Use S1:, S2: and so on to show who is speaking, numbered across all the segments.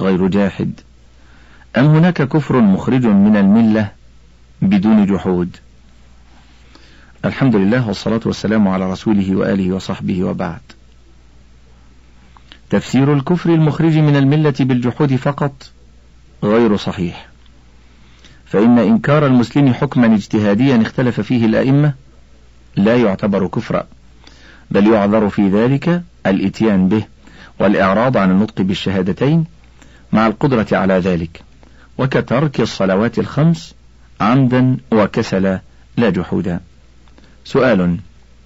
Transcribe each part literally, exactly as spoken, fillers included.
S1: غير جاحد، أم هناك كفر مخرج من الملة بدون جحود؟ الحمد لله والصلاة والسلام على رسوله وآله وصحبه وبعد. تفسير الكفر المخرج من الملة بالجحود فقط غير صحيح، فإن إنكار المسلم حكما اجتهاديا اختلف فيه الأئمة لا يعتبر كفرا، بل يعذر في ذلك الإتيان به والإعراض عن النطق بالشهادتين مع القدرة على ذلك، وكترك الصلوات الخمس عمدا وكسلا لا جحودا. سؤال: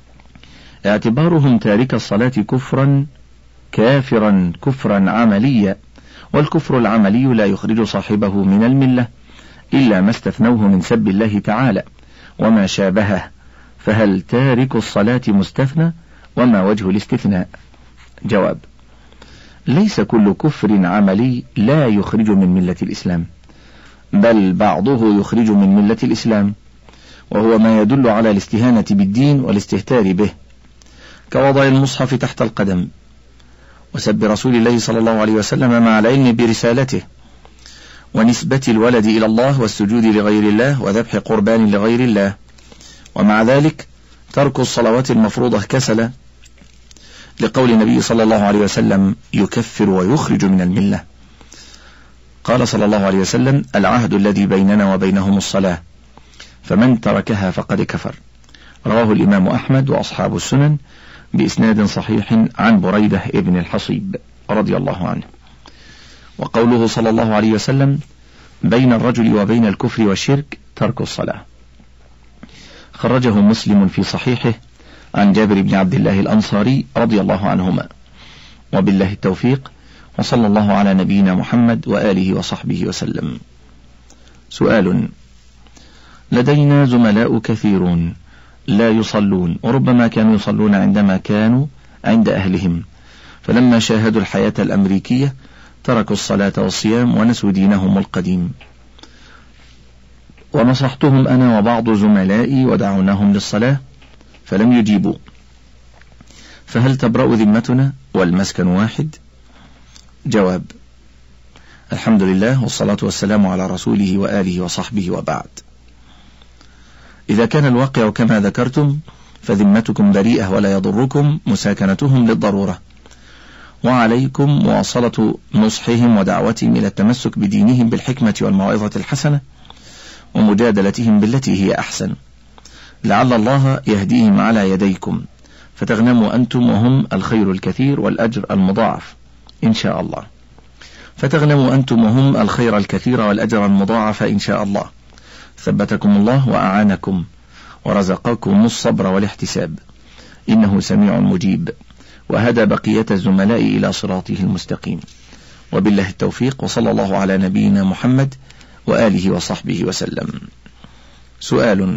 S1: اعتبارهم تارك الصلاة كفرا كافرا كفرا عمليا، والكفر العملي لا يخرج صاحبه من الملة إلا ما استثنوه من سب الله تعالى وما شابهه، فهل تارك الصلاة مستثنى؟ وما وجه الاستثناء؟ جواب: ليس كل كفر عملي لا يخرج من ملة الإسلام، بل بعضه يخرج من ملة الإسلام، وهو ما يدل على الاستهانة بالدين والاستهتار به، كوضع المصحف تحت القدم، وسب رسول الله صلى الله عليه وسلم مع العلم برسالته، ونسبة الولد إلى الله والسجود لغير الله وذبح قربان لغير الله، ومع ذلك ترك الصلوات المفروضة كسلا، لقول النبي صلى الله عليه وسلم: يكفر ويخرج من الملة. قال صلى الله عليه وسلم: العهد الذي بيننا وبينهم الصلاة، فمن تركها فقد كفر. رواه الإمام أحمد وأصحاب السنن بإسناد صحيح عن بريدة ابن الحصيب رضي الله عنه. وقوله صلى الله عليه وسلم: بين الرجل وبين الكفر والشرك ترك الصلاة، خرجه مسلم في صحيحه عن جابر بن عبد الله الأنصاري رضي الله عنهما. وبالله التوفيق، وصلى الله على نبينا محمد وآله وصحبه وسلم. سؤال: لدينا زملاء كثيرون لا يصلون، وربما كانوا يصلون عندما كانوا عند أهلهم، فلما شاهدوا الحياة الأمريكية تركوا الصلاة والصيام ونسوا دينهم القديم، ونصحتهم أنا وبعض زملائي ودعوناهم للصلاة فلم يجيبوا، فهل تبرأ ذمتنا والمسكن واحد؟ جواب: الحمد لله والصلاة والسلام على رسوله وآله وصحبه وبعد. إذا كان الواقع كما ذكرتم فذمتكم بريئة ولا يضركم مساكنتهم للضرورة، وعليكم مواصلة نصحهم ودعوتهم إلى التمسك بدينهم بالحكمة والموعظة الحسنة، ومجادلتهم بالتي هي أحسن، لعل الله يهديهم على يديكم فتغنموا أنتم وهم الخير الكثير والأجر المضاعف إن شاء الله، فتغنموا أنتم وهم الخير الكثير والأجر المضاعف إن شاء الله. ثبتكم الله وأعانكم ورزقكم الصبر والاحتساب، إنه سميع مجيب، وهدى بقية الزملاء إلى صراطه المستقيم. وبالله التوفيق، وصلى الله على نبينا محمد وآله وصحبه وسلم. سؤال: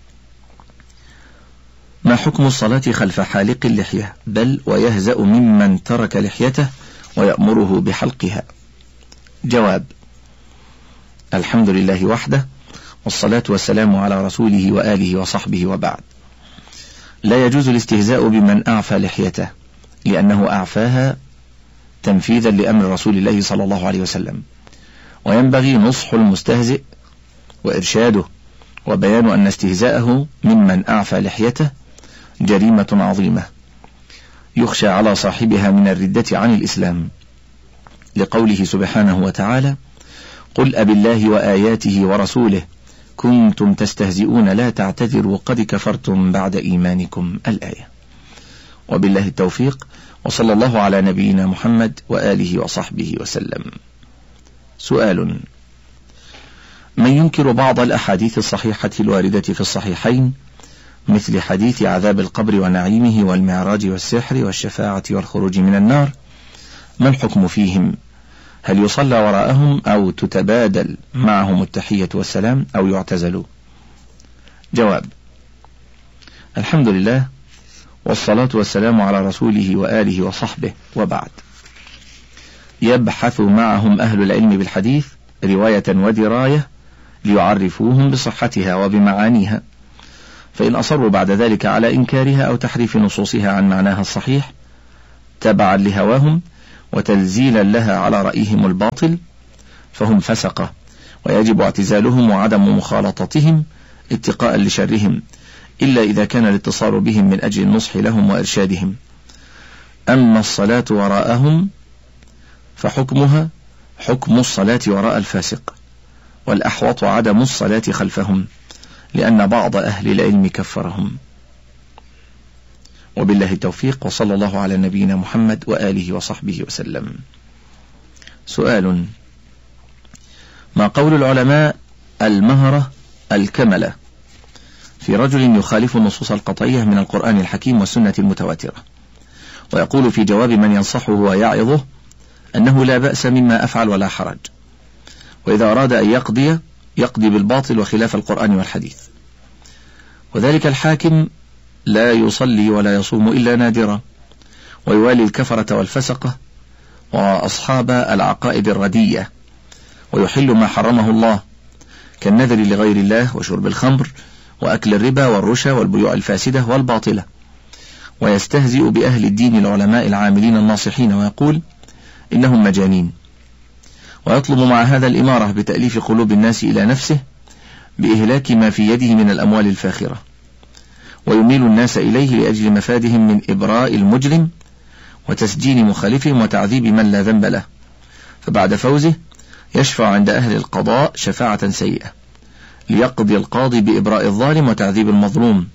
S1: ما حكم الصلاة خلف حالق اللحية بل ويهزأ ممن ترك لحيته ويأمره بحلقها؟ جواب: الحمد لله وحده، والصلاة والسلام على رسوله وآله وصحبه وبعد. لا يجوز الاستهزاء بمن أعفى لحيته، لأنه أعفاها تنفيذا لأمر رسول الله صلى الله عليه وسلم، وينبغي نصح المستهزئ وإرشاده وبيان أن استهزاءه ممن أعفى لحيته جريمة عظيمة يخشى على صاحبها من الردة عن الإسلام، لقوله سبحانه وتعالى: قل أبالله وآياته ورسوله كنتم تستهزئون لا تعتذروا قد كفرتم بعد إيمانكم، الآية. وبالله التوفيق، وصلى الله على نبينا محمد وآله وصحبه وسلم. سؤال: من ينكر بعض الأحاديث الصحيحة الواردة في الصحيحين مثل حديث عذاب القبر ونعيمه والمعراج والسحر والشفاعة والخروج من النار، ما الحكم فيهم؟ هل يصلى وراءهم أو تتبادل معهم التحية والسلام أو يعتزلوا؟ جواب: الحمد لله والصلاة والسلام على رسوله وآله وصحبه وبعد. يبحث معهم أهل العلم بالحديث رواية ودراية ليعرفوهم بصحتها وبمعانيها، فإن أصروا بعد ذلك على إنكارها أو تحريف نصوصها عن معناها الصحيح تبعا لهواهم وتنزيلا لها على رأيهم الباطل فهم فسقة، ويجب اعتزالهم وعدم مخالطتهم اتقاء لشرهم، إلا إذا كان الاتصال بهم من أجل النصح لهم وإرشادهم. أما الصلاة وراءهم فحكمها حكم الصلاة وراء الفاسق، والأحوط عدم الصلاة خلفهم، لأن بعض أهل العلم كفرهم. وبالله التوفيق، وصلى الله على نبينا محمد وآله وصحبه وسلم. سؤال: ما قول العلماء المهرة الكملة في رجل يخالف النصوص القطعية من القرآن الحكيم والسنة المتواترة، ويقول في جواب من ينصحه ويعظه أنه لا بأس مما أفعل ولا حرج، وإذا أراد أن يقضي يقضي بالباطل وخلاف القرآن والحديث، وذلك الحاكم لا يصلي ولا يصوم إلا نادرا، ويوالي الكفرة والفسقة وأصحاب العقائد الردية، ويحل ما حرمه الله كالنذر لغير الله وشرب الخمر وأكل الربا والرشا والبيوع الفاسدة والباطلة، ويستهزئ بأهل الدين العلماء العاملين الناصحين ويقول إنهم مجانين، ويطلب مع هذا الإمارة بتأليف قلوب الناس إلى نفسه بإهلاك ما في يده من الأموال الفاخرة، ويميل الناس إليه لأجل مفادهم من إبراء المجرم وتسجين مخالفهم وتعذيب من لا ذنب له، فبعد فوزه يشفع عند أهل القضاء شفاعة سيئة ليقضي القاضي بإبراء الظالم وتعذيب المظلوم،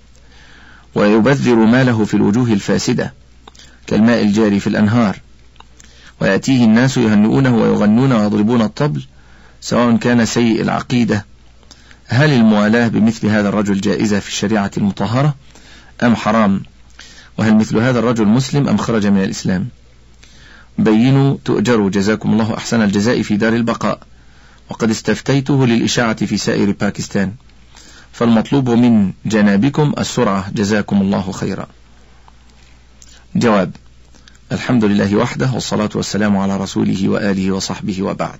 S1: ويبذر ماله في الوجوه الفاسدة كالماء الجاري في الأنهار، ويأتيه الناس يهنئونه ويغنون ويضربون الطبل سواء كان سيء العقيدة. هل الموالاة بمثل هذا الرجل جائزة في الشريعة المطهرة أم حرام؟ وهل مثل هذا الرجل مسلم أم خرج من الإسلام؟ بينوا تؤجروا، جزاكم الله أحسن الجزاء في دار البقاء، وقد استفتيته للإشاعة في سائر باكستان، فالمطلوب من جنابكم السرعة، جزاكم الله خيرا. جواب: الحمد لله وحده، والصلاة والسلام على رسوله وآله وصحبه، وبعد.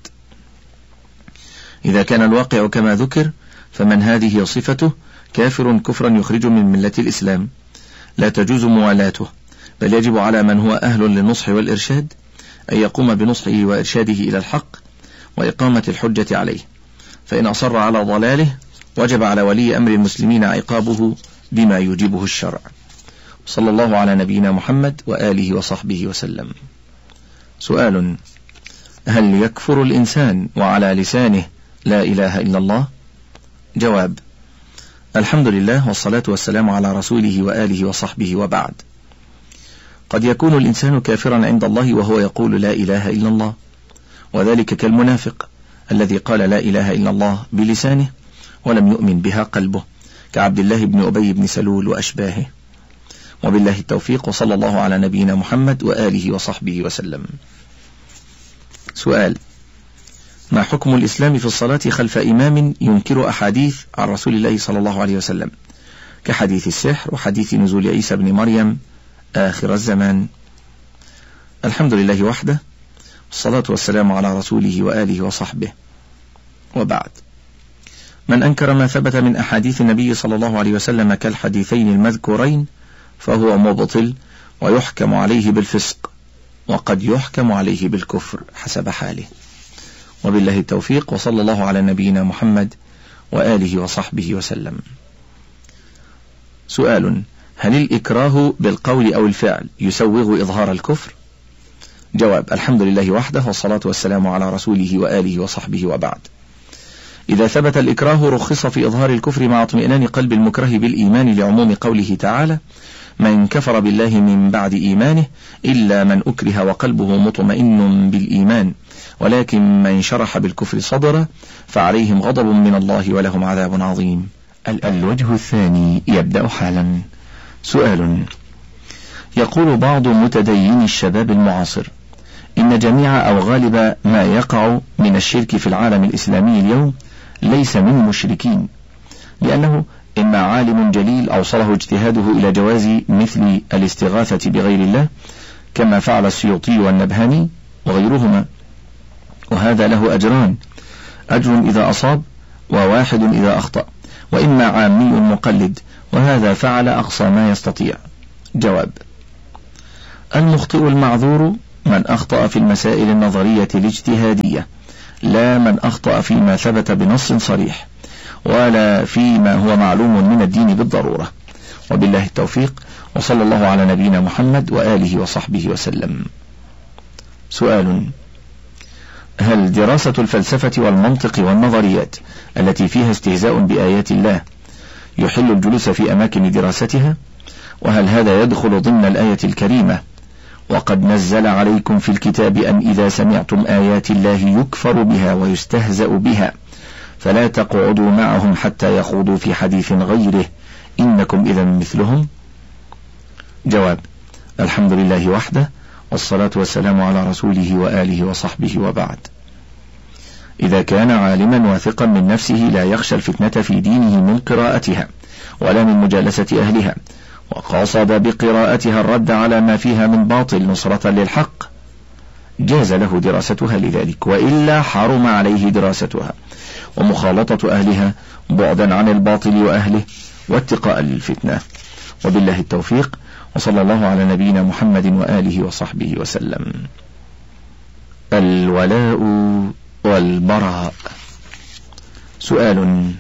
S1: إذا كان الواقع كما ذكر فمن هذه صفته كافر كفرا يخرج من ملة الإسلام، لا تجوز موالاته، بل يجب على من هو أهل للنصح والإرشاد أن يقوم بنصحه وإرشاده إلى الحق وإقامة الحجة عليه، فإن أصر على ضلاله وجب على ولي أمر المسلمين عقابه بما يوجبه الشرع. صلى الله على نبينا محمد وآله وصحبه وسلم. سؤال: هل يكفر الإنسان وعلى لسانه لا إله إلا الله؟ جواب: الحمد لله، والصلاة والسلام على رسوله وآله وصحبه، وبعد. قد يكون الإنسان كافرا عند الله وهو يقول لا إله إلا الله، وذلك كالمنافق الذي قال لا إله إلا الله بلسانه ولم يؤمن بها قلبه، كعبد الله بن أبي بن سلول وأشباهه. وبالله التوفيق، وصلى الله على نبينا محمد وآله وصحبه وسلم. سؤال: ما حكم الإسلام في الصلاة خلف إمام ينكر أحاديث عن رسول الله صلى الله عليه وسلم كحديث السحر وحديث نزول عيسى بن مريم آخر الزمان؟ الحمد لله وحده، والصلاة والسلام على رسوله وآله وصحبه، وبعد. من أنكر ما ثبت من أحاديث النبي صلى الله عليه وسلم كالحديثين المذكورين فهو مبطل ويحكم عليه بالفسق، وقد يحكم عليه بالكفر حسب حاله. وبالله التوفيق، وصلى الله على نبينا محمد وآله وصحبه وسلم. سؤال: هل الإكراه بالقول أو الفعل يسوغ إظهار الكفر؟ جواب: الحمد لله وحده، والصلاة والسلام على رسوله وآله وصحبه، وبعد. إذا ثبت الإكراه رخص في إظهار الكفر مع اطمئنان قلب المكره بالإيمان، لعموم قوله تعالى: من كفر بالله من بعد إيمانه إلا من أكره وقلبه مطمئن بالإيمان، ولكن من شرح بالكفر صدره فعليهم غضب من الله ولهم عذاب عظيم. الوجه الثاني يبدأ حالا. سؤال: يقول بعض متديني الشباب المعاصر إن جميع أو غالب ما يقع من الشرك في العالم الإسلامي اليوم ليس من مشركين، لأنه إما عالم جليل أوصله اجتهاده إلى جواز مثل الاستغاثة بغير الله كما فعل السيوطي والنبهاني وغيرهما، وهذا له أجران: أجر إذا أصاب وواحد إذا أخطأ، وإما عامي مقلد، وهذا فعل أقصى ما يستطيع. جواب: المخطئ المعذور من أخطأ في المسائل النظرية الاجتهادية، لا من أخطأ فيما ثبت بنص صريح، ولا فيما هو معلوم من الدين بالضرورة. وبالله التوفيق، وصلى الله على نبينا محمد وآله وصحبه وسلم. سؤال: هل دراسة الفلسفة والمنطق والنظريات التي فيها استهزاء بآيات الله يحل الجلوس في أماكن دراستها؟ وهل هذا يدخل ضمن الآية الكريمة: وقد نزل عليكم في الكتاب أن إذا سمعتم آيات الله يكفر بها ويستهزأ بها فلا تقعدوا معهم حتى يخوضوا في حديث غيره إنكم إذا مثلهم؟ جواب: الحمد لله وحده، والصلاة والسلام على رسوله وآله وصحبه، وبعد. إذا كان عالما واثقا من نفسه لا يخشى الفتنة في دينه من قراءتها ولا من مجالسة أهلها، وقصد بقراءتها الرد على ما فيها من باطل نصرة للحق، جاز له دراستها لذلك، وإلا حرم عليه دراستها ومخالطة أهلها بعدا عن الباطل وأهله واتقاء للفتنة. وبالله التوفيق، وصلى الله على نبينا محمد وآله وصحبه وسلم. الولاء والبراء. سؤال: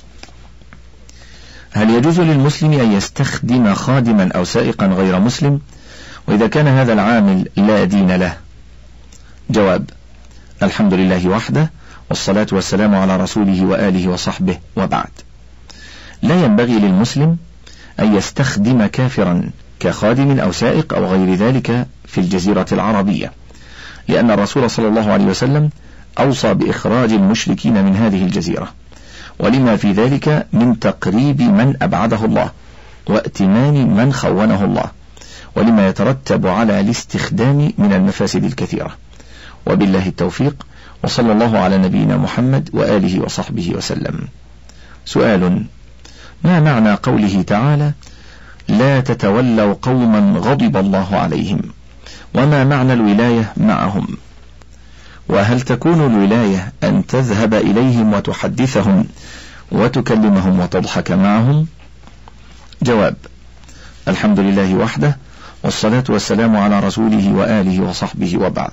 S1: هل يجوز للمسلم أن يستخدم خادما أو سائقا غير مسلم، وإذا كان هذا العامل لا دين له؟ جواب: الحمد لله وحده، والصلاة والسلام على رسوله وآله وصحبه، وبعد. لا ينبغي للمسلم أن يستخدم كافرا كخادم أو سائق أو غير ذلك في الجزيرة العربية، لأن الرسول صلى الله عليه وسلم أوصى بإخراج المشركين من هذه الجزيرة، ولما في ذلك من تقريب من أبعده الله وائتمان من خونه الله، ولما يترتب على الاستخدام من المفاسد الكثيرة. وبالله التوفيق، وصلى الله على نبينا محمد وآله وصحبه وسلم. سؤال: ما معنى قوله تعالى: لا تتولوا قوما غضب الله عليهم؟ وما معنى الولاية معهم؟ وهل تكون الولاية أن تذهب إليهم وتحدثهم وتكلمهم وتضحك معهم؟ جواب: الحمد لله وحده، والصلاة والسلام على رسوله وآله وصحبه، وبعد.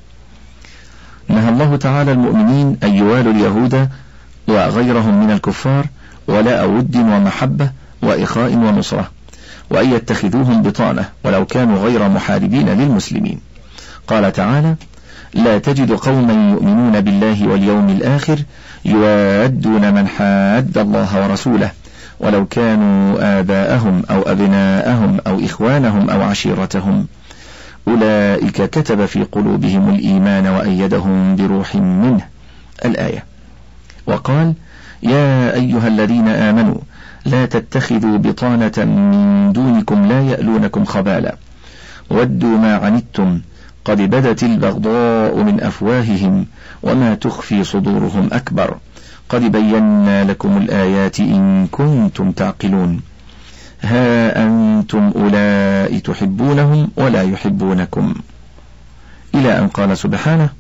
S1: نهى الله تعالى المؤمنين أن يوالوا اليهود وغيرهم من الكفار ولاء ود ومحبة وإخاء ونصرة، وأن يتخذوهم بطانة ولو كانوا غير محاربين للمسلمين. قال تعالى: لا تجد قوما يؤمنون بالله واليوم الآخر يوادون من حاد الله ورسوله ولو كانوا آباءهم أو أبناءهم أو إخوانهم أو عشيرتهم أولئك كتب في قلوبهم الإيمان وأيدهم بروح منه. الآية. وقال: يا أيها الذين آمنوا لا تتخذوا بطانة من دونكم لا يألونكم خبالا ودوا ما عنتم قد بدت البغضاء من أفواههم وما تخفي صدورهم أكبر قد بينا لكم الآيات إن كنتم تعقلون ها أنتم أولئك تحبونهم ولا يحبونكم، إلى أن قال سبحانه: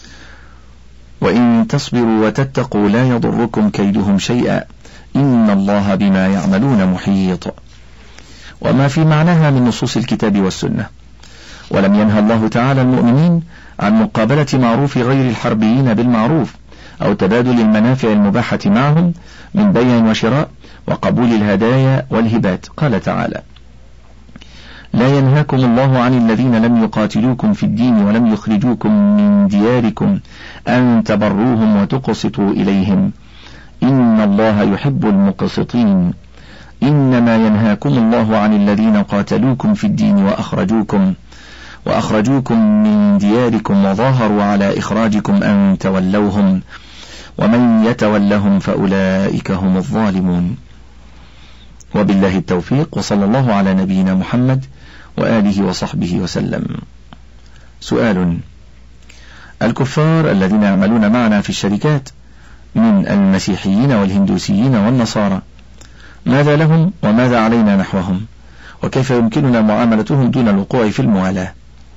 S1: وإن تصبروا وتتقوا لا يضركم كيدهم شيئا إن الله بما يعملون محيط. وما في معناها من نصوص الكتاب والسنة. ولم ينهى الله تعالى المؤمنين عن مقابلة معروف غير الحربيين بالمعروف أو تبادل المنافع المباحة معهم من بيع وشراء وقبول الهدايا والهبات. قال تعالى: لا ينهاكم الله عن الذين لم يقاتلوكم في الدين ولم يخرجوكم من دياركم أن تبروهم وتقسطوا إليهم إن الله يحب المقسطين إنما ينهاكم الله عن الذين قاتلوكم في الدين وأخرجوكم وأخرجوكم من دياركم وظاهروا على إخراجكم أن تولوهم ومن يتولهم فأولئك هم الظالمون. وبالله التوفيق، وصلى الله على نبينا محمد وآله وصحبه وسلم. سؤال: الكفار الذين يعملون معنا في الشركات من المسيحيين والهندوسيين والنصارى ماذا لهم وماذا علينا نحوهم، وكيف يمكننا معاملتهم دون الوقوع في الموالاة؟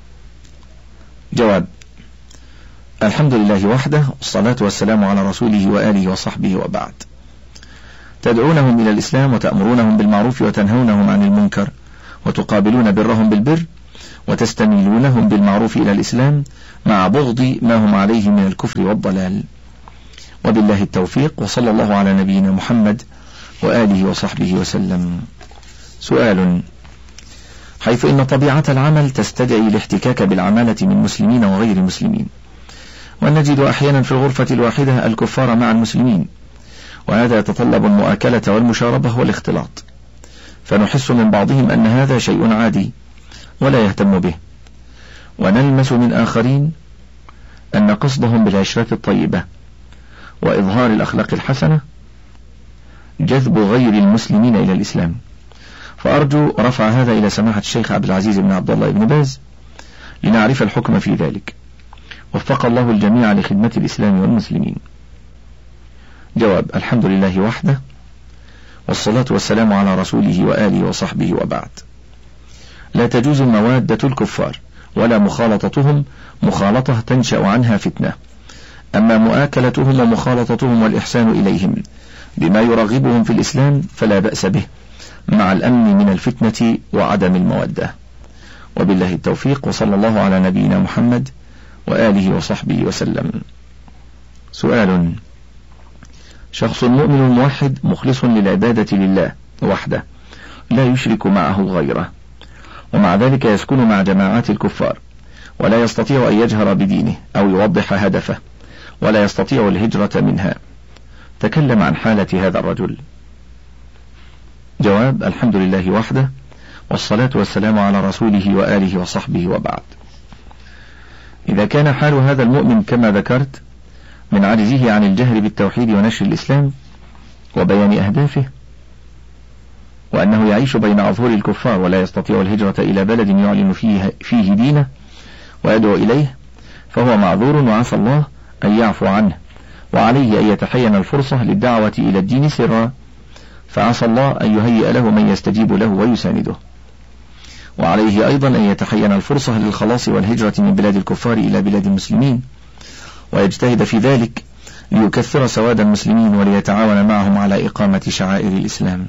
S1: جواب: الحمد لله وحده، والصلاة والسلام على رسوله وآله وصحبه، وبعد. تدعونهم إلى الإسلام وتأمرونهم بالمعروف وتنهونهم عن المنكر وتقابلون برهم بالبر وتستميلونهم بالمعروف إلى الإسلام مع بغض ما هم عليه من الكفر والضلال. وبالله التوفيق، وصلى الله على نبينا محمد وآله وصحبه وسلم. سؤال: حيث إن طبيعة العمل تستدعي الاحتكاك بالعمالة من مسلمين وغير مسلمين، ونجد أحيانا في الغرفة الواحدة الكفار مع المسلمين، وهذا يتطلب المؤاكلة والمشاربة والاختلاط، فنحس من بعضهم أن هذا شيء عادي ولا يهتم به، ونلمس من آخرين أن قصدهم بالعشرة الطيبة وإظهار الأخلاق الحسنة جذب غير المسلمين إلى الإسلام. فأرجو رفع هذا إلى سماحة الشيخ عبد العزيز بن عبد الله بن باز لنعرف الحكم في ذلك. وفق الله الجميع لخدمة الإسلام والمسلمين. جواب: الحمد لله وحده، والصلاة والسلام على رسوله وآله وصحبه، وبعد. لا تجوز موادة الكفار ولا مخالطتهم مخالطة تنشأ عنها فتنة، أما مؤاكلتهم ومخالطتهم والإحسان إليهم بما يرغبهم في الإسلام فلا بأس به، مع الأمن من الفتنة وعدم المودة. وبالله التوفيق، وصلى الله على نبينا محمد وآله وصحبه وسلم. سؤال: شخص مؤمن موحد مخلص للعبادة لله وحده لا يشرك معه غيره، ومع ذلك يسكن مع جماعات الكفار، ولا يستطيع أن يجهر بدينه أو يوضح هدفه، ولا يستطيع الهجرة منها. تكلم عن حالة هذا الرجل. جواب: الحمد لله وحده، والصلاة والسلام على رسوله وآله وصحبه، وبعد. إذا كان حال هذا المؤمن كما ذكرت من عجزه عن الجهر بالتوحيد ونشر الإسلام وبيان أهدافه، وأنه يعيش بين أظهر الكفار ولا يستطيع الهجرة إلى بلد يعلن فيه, فيه دينه ويدعو إليه، فهو معذور، وعسى الله أن يعفو عنه، وعليه أن يتحين الفرصة للدعوة إلى الدين سرا، فعسى الله أن يهيئ له من يستجيب له ويسانده. وعليه أيضا أن يتحين الفرصة للخلاص والهجرة من بلاد الكفار إلى بلاد المسلمين، ويجتهد في ذلك ليكثر سواد المسلمين وليتعاون معهم على إقامة شعائر الإسلام.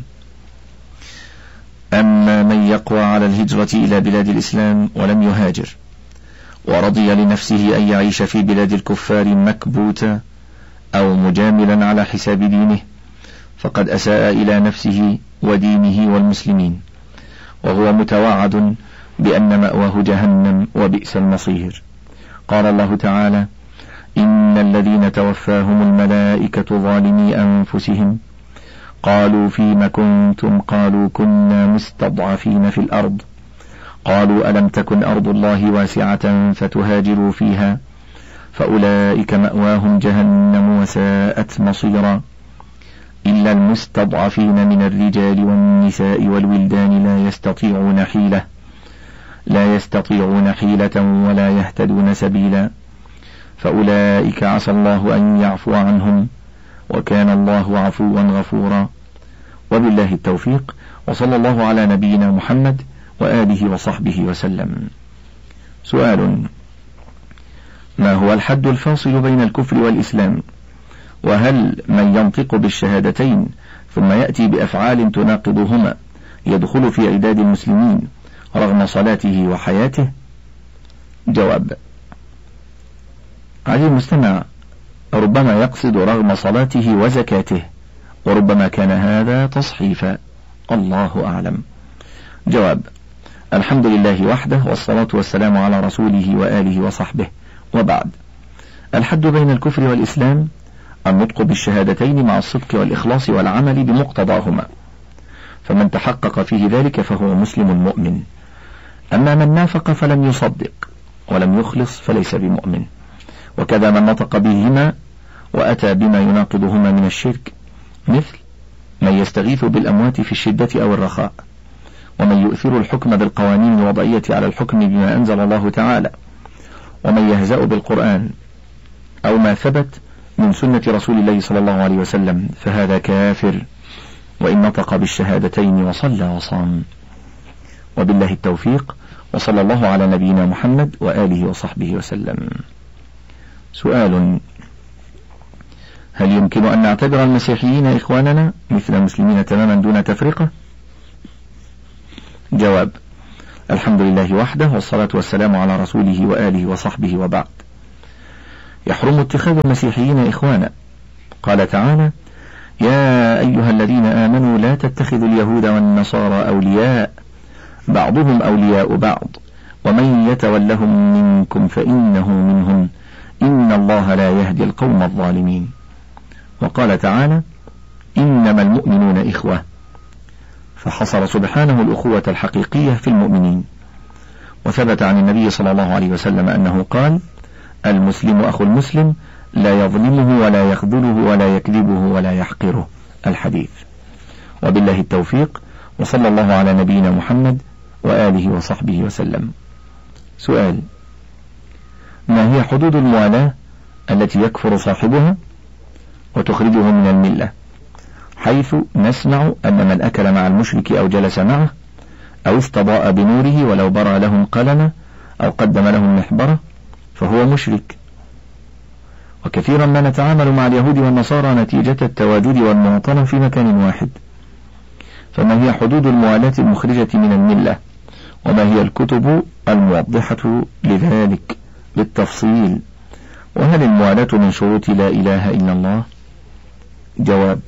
S1: أما من يقوى على الهجرة إلى بلاد الإسلام ولم يهاجر، ورضي لنفسه أن يعيش في بلاد الكفار مكبوتا أو مجاملا على حساب دينه، فقد أساء إلى نفسه ودينه والمسلمين، وهو متوعد بأن مأواه جهنم وبئس المصير. قال الله تعالى: إن الذين توفاهم الملائكة ظالمي أنفسهم قالوا فيم كنتم قالوا كنا مستضعفين في الأرض قالوا ألم تكن أرض الله واسعة فتهاجروا فيها فأولئك مأواهم جهنم وساءت مصيرا إلا المستضعفين من الرجال والنساء والولدان لا يستطيعون حيلة لا يستطيعون حيلة ولا يهتدون سبيلا فأولئك عسى الله أن يعفو عنهم وكان الله عفوا غفورا. وبالله التوفيق، وصلى الله على نبينا محمد وآله وصحبه وسلم. سؤال: ما هو الحد الفاصل بين الكفر والإسلام؟ وهل من ينطق بالشهادتين ثم يأتي بأفعال تناقضهما يدخل في عداد المسلمين رغم صلاته وحياته؟ جواب: علي المستمع ربما يقصد رغم صلاته وزكاته، وربما كان هذا تصحيفا، الله أعلم. جواب: الحمد لله وحده، والصلاة والسلام على رسوله وآله وصحبه، وبعد. الحد بين الكفر والإسلام النطق بالشهادتين مع الصدق والإخلاص والعمل بمقتضاهما، فمن تحقق فيه ذلك فهو مسلم مؤمن. أما من نافق فلم يصدق ولم يخلص فليس بمؤمن. وكذا من نطق بهما وأتى بما يناقضهما من الشرك، مثل من يستغيث بالأموات في الشدة أو الرخاء، ومن يؤثر الحكم بالقوانين الوضعية على الحكم بما أنزل الله تعالى، ومن يهزأ بالقرآن أو ما ثبت من سنة رسول الله صلى الله عليه وسلم، فهذا كافر وإن نطق بالشهادتين وصلى وصام. وبالله التوفيق، وصلى الله على نبينا محمد وآله وصحبه وسلم. سؤال: هل يمكن أن نعتبر المسيحيين إخواننا مثل المسلمين تماما دون تفرقة؟ جواب: الحمد لله وحده، والصلاة والسلام على رسوله وآله وصحبه، وبعد. يحرم اتخاذ المسيحيين إخوانا. قال تعالى: يا أيها الذين آمنوا لا تتخذوا اليهود والنصارى أولياء بعضهم أولياء بعض ومن يتولهم منكم فإنه منهم إن الله لا يهدي القوم الظالمين. وقال تعالى: إنما المؤمنون إخوة، فحصر سبحانه الأخوة الحقيقية في المؤمنين. وثبت عن النبي صلى الله عليه وسلم أنه قال: المسلم أخو المسلم لا يظلمه ولا يخذله ولا يكذبه ولا يحقره. الحديث. وبالله التوفيق، وصلى الله على نبينا محمد وآله وصحبه وسلم. سؤال: ما هي حدود الموالاة التي يكفر صاحبها وتخرجه من الملة، حيث نسمع أن من أكل مع المشرك أو جلس معه أو استضاء بنوره ولو برى لهم قلمه أو قدم لهم محبرة فهو مشرك؟ وكثيرا ما نتعامل مع اليهود والنصارى نتيجة التواجد والمواطنة في مكان واحد. فما هي حدود الموالاة المخرجة من الملة، وما هي الكتب الموضحة لذلك بالتفصيل؟ وهل الموالاة من شروط لا إله إلا الله؟ جواب: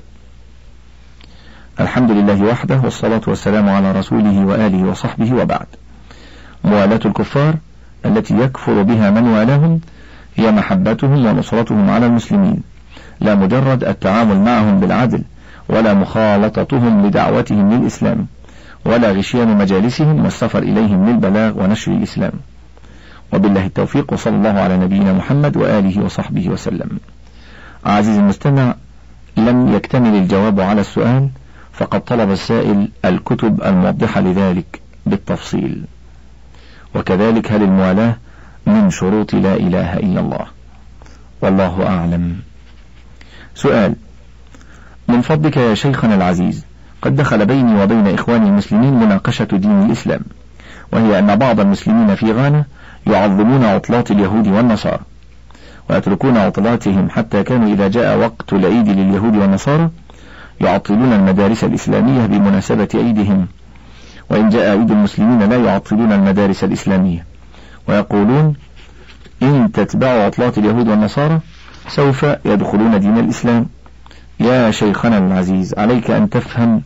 S1: الحمد لله وحده، والصلاة والسلام على رسوله وآله وصحبه، وبعد. موالاة الكفار التي يكفر بها من والاهم هي محبتهم ونصرتهم على المسلمين، لا مجرد التعامل معهم بالعدل، ولا مخالطتهم لدعوتهم للإسلام، ولا غشيان مجالسهم والسفر إليهم للبلاغ ونشر الإسلام. وبالله التوفيق، وصلى الله على نبينا محمد وآله وصحبه وسلم. عزيزي المستمع، لم يكتمل الجواب على السؤال، فقد طلب السائل الكتب الموضحة لذلك بالتفصيل. وكذلك هل الموالاة من شروط لا إله إلا الله؟ والله أعلم. سؤال: من فضلك يا شيخنا العزيز، قد دخل بيني وبين إخواني المسلمين مناقشة دين الإسلام، وهي أن بعض المسلمين في غانا يعظمون عطلات اليهود والنصارى، ويتركون عطلاتهم حتى كانوا إذا جاء وقت العيد لليهود والنصارى يعطلون المدارس الإسلامية بمناسبة عيدهم، وإن جاء عيد المسلمين لا يعطلون المدارس الإسلامية، ويقولون إن تتبعوا عطلات اليهود والنصارى سوف يدخلون دين الإسلام. يا شيخنا العزيز، عليك أن تفهم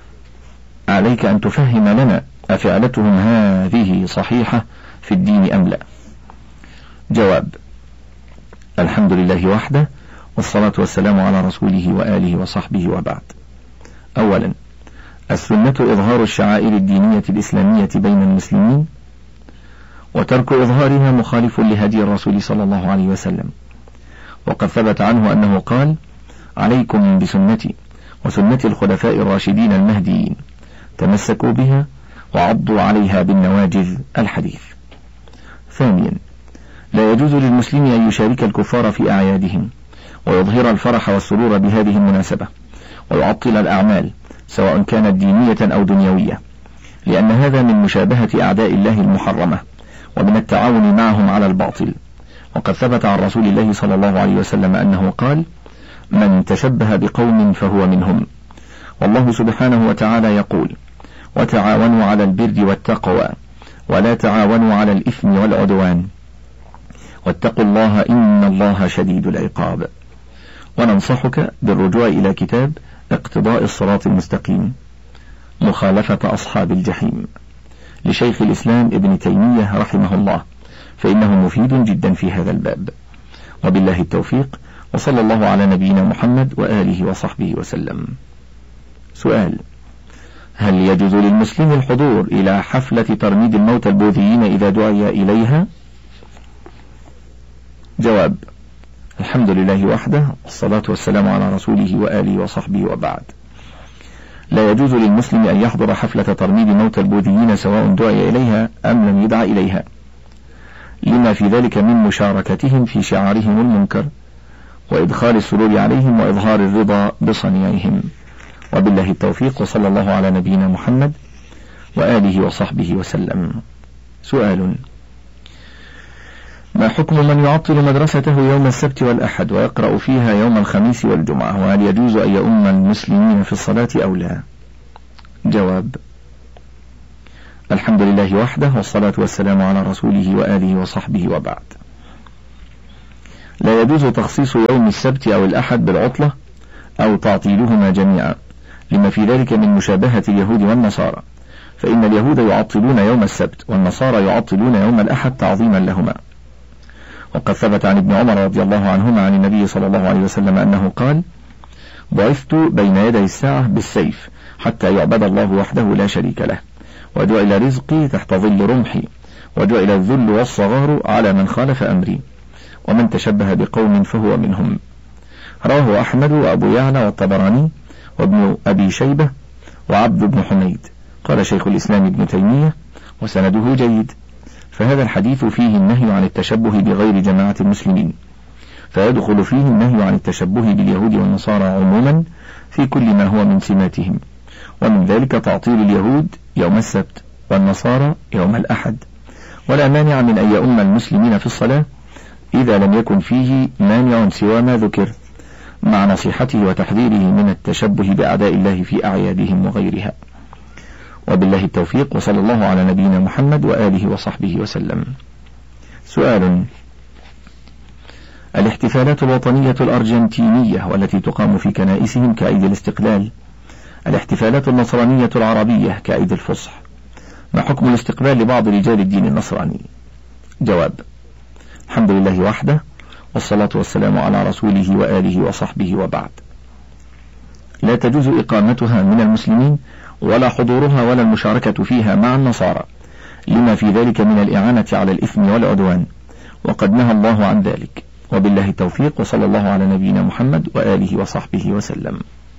S1: عليك أن تفهم لنا، أفعلتهم هذه صحيحة في الدين أم لا؟ جواب: الحمد لله وحده، والصلاة والسلام على رسوله وآله وصحبه، وبعد. أولا، السنة إظهار الشعائر الدينية الإسلامية بين المسلمين، وترك إظهارها مخالف لهدي الرسول صلى الله عليه وسلم. وقد ثبت عنه أنه قال: عليكم بسنتي وسنة الخلفاء الراشدين المهديين، تمسكوا بها وعضوا عليها بالنواجذ. الحديث. ثانيا، لا يجوز للمسلم أن يشارك الكفار في أعيادهم، ويظهر الفرح والسرور بهذه المناسبة، ويعطل الأعمال سواء كانت دينية أو دنيوية، لأن هذا من مشابهة أعداء الله المحرمة، ومن التعاون معهم على الباطل. وقد ثبت عن رسول الله صلى الله عليه وسلم أنه قال: من تشبه بقوم فهو منهم. والله سبحانه وتعالى يقول: وتعاونوا على البر والتقوى ولا تعاونوا على الإثم والعدوان واتقوا الله إن الله شديد العقاب. وننصحك بالرجوع إلى كتاب اقتضاء الصراط المستقيم، مخالفة أصحاب الجحيم، لشيخ الإسلام ابن تيمية رحمه الله، فإنه مفيد جدا في هذا الباب. وبالله التوفيق، وصلى الله على نبينا محمد وآله وصحبه وسلم. سؤال: هل يجوز للمسلم الحضور إلى حفلة ترميد الموتى البوذيين إذا دعي إليها؟ جواب: الحمد لله وحده، والصلاة والسلام على رسوله وآله وصحبه، وبعد. لا يجوز للمسلم أن يحضر حفلة ترميد موتى البوذيين سواء دعي إليها أم لم يدع إليها، لما في ذلك من مشاركتهم في شعارهم المنكر، وإدخال السرور عليهم وإظهار الرضا بصنيعهم. وبالله التوفيق، وصلى الله على نبينا محمد وآله وصحبه وسلم. سؤال: ما حكم من يعطل مدرسته يوم السبت والأحد ويقرأ فيها يوم الخميس والجمعة، وهل يجوز أن يؤم المسلمين في الصلاة أو لا؟ جواب: الحمد لله وحده، والصلاة والسلام على رسوله وآله وصحبه وبعد. لا يجوز تخصيص يوم السبت أو الأحد بالعطلة أو تعطيلهما جميعا، لما في ذلك من مشابهة اليهود والنصارى، فإن اليهود يعطلون يوم السبت والنصارى يعطلون يوم الأحد تعظيما لهما. وقد ثبت عن ابن عمر رضي الله عنهما عن النبي صلى الله عليه وسلم أنه قال: بعثت بين يدي الساعة بالسيف حتى يعبد الله وحده لا شريك له، وجعل رزقي تحت ظل رمحي، وجعل الذل والصغار على من خالف أمري، ومن تشبه بقوم فهو منهم. رواه أحمد وأبو يعلى والطبراني وابن أبي شيبة وعبد بن حميد. قال شيخ الإسلام ابن تيمية: وسنده جيد. فهذا الحديث فيه النهي عن التشبه بغير جماعة المسلمين، فيدخل فيه النهي عن التشبه باليهود والنصارى عموما في كل ما هو من سماتهم، ومن ذلك تعطيل اليهود يوم السبت والنصارى يوم الأحد، ولا مانع من أن يؤم المسلمين في الصلاة إذا لم يكن فيه مانع سوى ما ذكر، مع نصيحته وتحذيره من التشبه بأعداء الله في أعيادهم وغيرها. وبالله التوفيق، وصلى الله على نبينا محمد وآله وصحبه وسلم. سؤال: الاحتفالات الوطنية الأرجنتينية والتي تقام في كنائسهم كعيد الاستقلال، الاحتفالات النصرانية العربية كعيد الفصح، ما حكم الاستقبال لبعض رجال الدين النصراني؟ جواب: الحمد لله وحده، والصلاة والسلام على رسوله وآله وصحبه وبعد. لا تجوز إقامتها من المسلمين ولا حضورها ولا المشاركة فيها مع النصارى، لما في ذلك من الإعانة على الإثم والعدوان، وقد نهى الله عن ذلك. وبالله التوفيق، وصلى الله على نبينا محمد وآله وصحبه وسلم.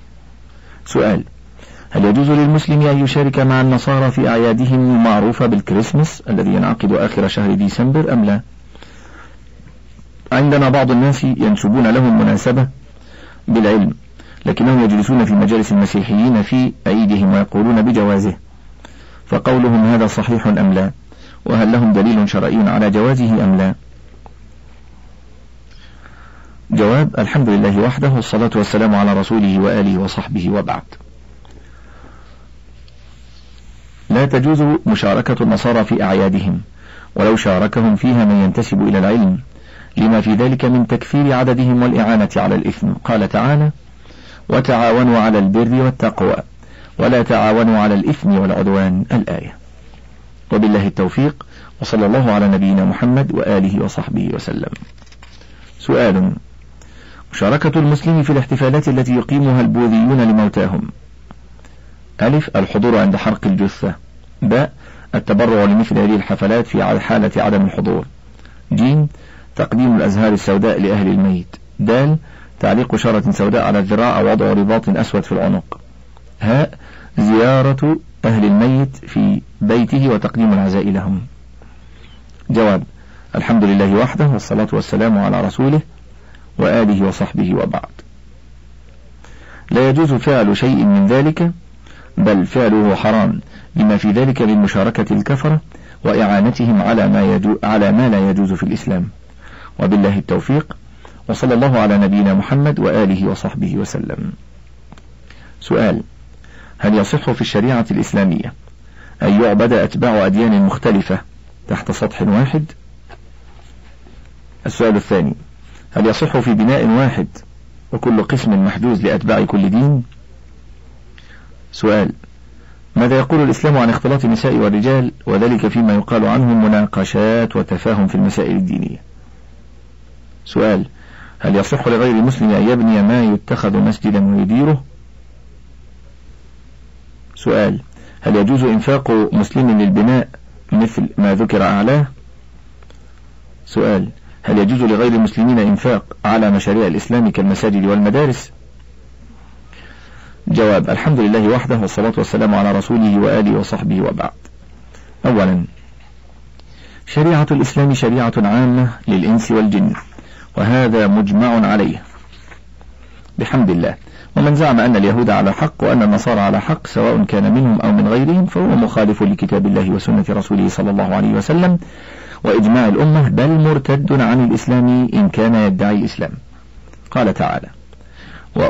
S1: سؤال: هل يجوز للمسلم أن يشارك مع النصارى في أعيادهم المعروفة بالكريسماس الذي ينعقد آخر شهر ديسمبر أم لا؟ عندنا بعض الناس ينسبون لهم مناسبة بالعلم، لكنهم يجلسون في مجالس المسيحيين في عيدهم ويقولون بجوازه، فقولهم هذا صحيح أم لا؟ وهل لهم دليل شرعي على جوازه أم لا؟ جواب: الحمد لله وحده، والصلاة والسلام على رسوله وآله وصحبه وبعد. لا تجوز مشاركة النصارى في أعيادهم، ولو شاركهم فيها من ينتسب إلى العلم، لما في ذلك من تكثير عددهم والإعانة على الإثم. قال تعالى: وتعاونوا على البر والتقوى ولا تعاونوا على الإثم والعدوان، الآية. وبالله التوفيق، وصلى الله على نبينا محمد وآله وصحبه وسلم. سؤال: مشاركة المسلم في الاحتفالات التي يقيمها البوذيون لموتاهم. ألف: الحضور عند حرق الجثة. باء: التبرع لمثل هذه الحفلات في حالة عدم الحضور. جيم: تقديم الأزهار السوداء لأهل الميت. دال: تعليق شارة سوداء على الذراع أو وضع رباط أسود في العنق. هاء: زيارة أهل الميت في بيته وتقديم العزاء لهم. جواب: الحمد لله وحده، والصلاة والسلام على رسوله وآله وصحبه وبعد. لا يجوز فعل شيء من ذلك، بل فعله حرام، لما في ذلك من مشاركة الكفرة وإعانتهم على ما, يجو على ما لا يجوز في الإسلام. وبالله التوفيق، وصلى الله على نبينا محمد وآله وصحبه وسلم. سؤال: هل يصح في الشريعة الإسلامية أن يعبد أتباع أديان مختلفة تحت سطح واحد؟ السؤال الثاني: هل يصح في بناء واحد وكل قسم محجوز لأتباع كل دين؟ سؤال: ماذا يقول الإسلام عن اختلاط النساء والرجال، وذلك فيما يقال عنهم مناقشات وتفاهم في المسائل الدينية؟ سؤال: هل يصح لغير المسلم أن يبني ما يتخذ مسجدا ويديره؟ سؤال: هل يجوز إنفاق مسلم للبناء مثل ما ذكر أعلاه؟ سؤال: هل يجوز لغير المسلمين إنفاق على مشاريع الإسلام كالمساجد والمدارس؟ جواب: الحمد لله وحده، والصلاة والسلام على رسوله وآله وصحبه وبعد. أولا، شريعة الإسلام شريعة عامة للإنس والجن، وهذا مجمع عليه بحمد الله. ومن زعم أن اليهود على حق وأن النصارى على حق سواء كان منهم أو من غيرهم فهو مخالف لكتاب الله وسنة رسوله صلى الله عليه وسلم وإجماع الأمة، بل مرتد عن الإسلام إن كان يدعي الإسلام. قال تعالى: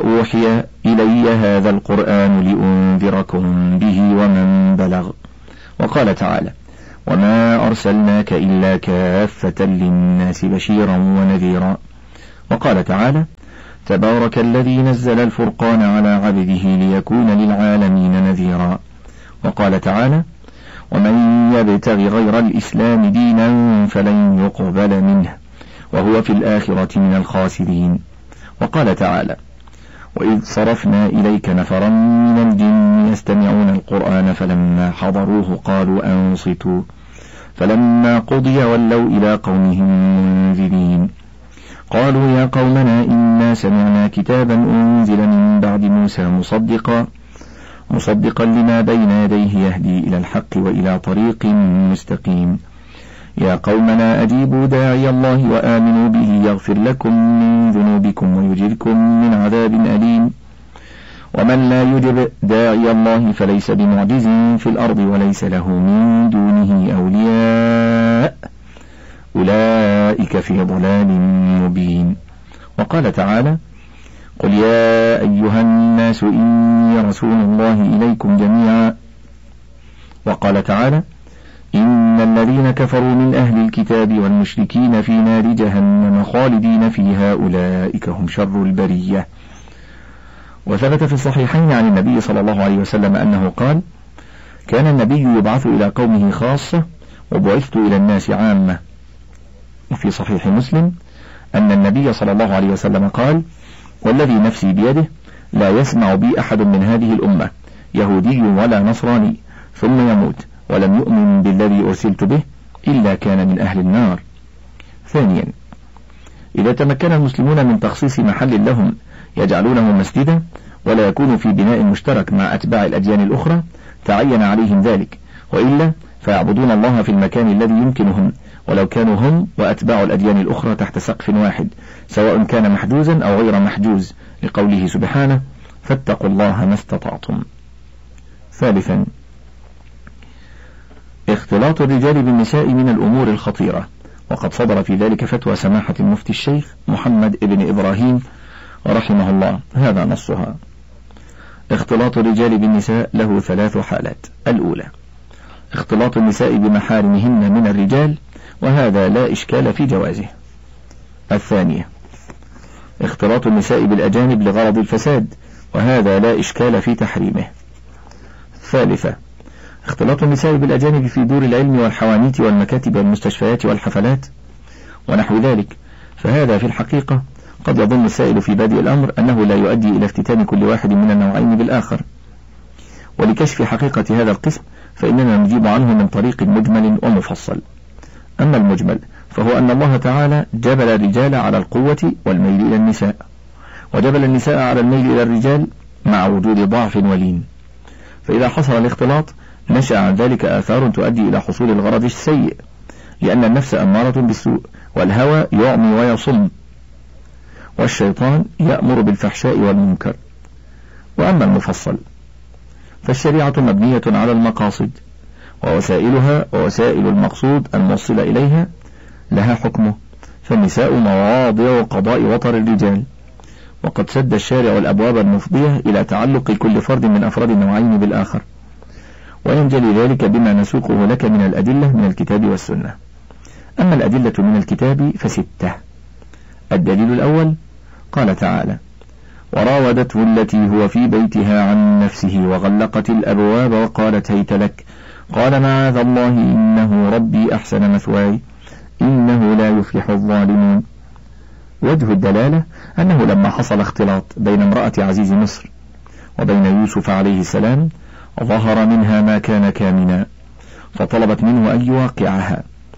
S1: وأوحي إلي هذا القرآن لأنذركم به ومن بلغ وقال تعالى: وما أرسلناك إلا كافة للناس بشيرا ونذيرا. وقال تعالى: تبارك الذي نزل الفرقان على عبده ليكون للعالمين نذيرا. وقال تعالى: ومن يبتغ غير الإسلام دينا فلن يقبل منه وهو في الآخرة من الخاسرين. وقال تعالى: وإذ صرفنا إليك نفرا من الجن يستمعون القرآن فلما حضروه قالوا أنصتوا فلما قضي ولوا إلى قومهم منذرين قالوا يا قومنا إنا سمعنا كتابا أنزل من بعد موسى مصدقا مصدقا لما بين يديه يهدي إلى الحق وإلى طريق مستقيم يا قومنا أجيبوا داعي الله وآمنوا به يغفر لكم من ذنوبكم ويجركم من عذاب أليم ومن لا يجب داعي الله فليس بمعجز في الأرض وليس له من دونه أولياء أولئك في ضلال مبين. وقال تعالى: قل يا أيها الناس إني رسول الله إليكم جميعا. وقال تعالى: إن الذين كفروا من أهل الكتاب والمشركين في نار جهنم خالدين فيها أولئك هم شر البرية. وثبت في الصحيحين عن النبي صلى الله عليه وسلم أنه قال: كان النبي يبعث إلى قومه خاصة وبعثت إلى الناس عامة. وفي صحيح مسلم أن النبي صلى الله عليه وسلم قال: والذي نفسي بيده لا يسمع بي أحد من هذه الأمة يهودي ولا نصراني ثم يموت ولم يؤمن بالذي أرسلت به إلا كان من أهل النار. ثانيا، إذا تمكن المسلمون من تخصيص محل لهم يجعلونه مسجدا ولا يكون في بناء مشترك مع أتباع الأديان الأخرى تعين عليهم ذلك، وإلا فيعبدون الله في المكان الذي يمكنهم ولو كانوا هم وأتباع الأديان الأخرى تحت سقف واحد سواء كان محجوزا أو غير محجوز، لقوله سبحانه: فاتقوا الله ما استطعتم. ثالثا، اختلاط الرجال بالنساء من الأمور الخطيرة، وقد صدر في ذلك فتوى سماحة المفتي الشيخ محمد ابن إبراهيم رحمه الله، هذا نصها: اختلاط الرجال بالنساء له ثلاث حالات. الأولى: اختلاط النساء بمحارمهن من الرجال، وهذا لا إشكال في جوازه. الثانية: اختلاط النساء بالأجانب لغرض الفساد، وهذا لا إشكال في تحريمه. الثالثة: اختلاط النساء بالأجانب في دور العلم والحوانيت والمكاتب والمستشفيات والحفلات ونحو ذلك، فهذا في الحقيقة قد يظن السائل في بادئ الأمر أنه لا يؤدي إلى افتتان كل واحد من النوعين بالآخر، ولكشف حقيقة هذا القسم فإننا نجيب عنه من طريق مجمل ومفصل. أما المجمل فهو أن الله تعالى جبل الرجال على القوة والميل إلى النساء، وجبل النساء على الميل إلى الرجال مع وجود ضعف ولين، فإذا حصل الاختلاط نشأ عن ذلك آثار تؤدي إلى حصول الغرض السيء، لأن النفس أمارة بالسوء، والهوى يعمي ويصم، والشيطان يأمر بالفحشاء والمنكر. وأما المفصل فالشريعة مبنية على المقاصد، ووسائلها ووسائل المقصود الموصل إليها لها حكمه، فالنساء مواضع قضاء وطر الرجال، وقد سد الشارع الأبواب المفضية إلى تعلق كل فرد من أفراد النوعين بالآخر، وينجلي ذلك بما نسوقه لك من الأدلة من الكتاب والسنة. أما الأدلة من الكتاب فستة. الدليل الأول: قال تعالى: وراودته التي هو في بيتها عن نفسه وغلقت الأبواب وقالت هيت لك قال معاذ الله إنه ربي أحسن مثواي إنه لا يفلح الظالمون. وجه الدلالة أنه لما حصل اختلاط بين امرأة عزيز مصر وبين يوسف عليه السلام ظهر منها ما كان كامنا، فطلبت منه أن يواقعها،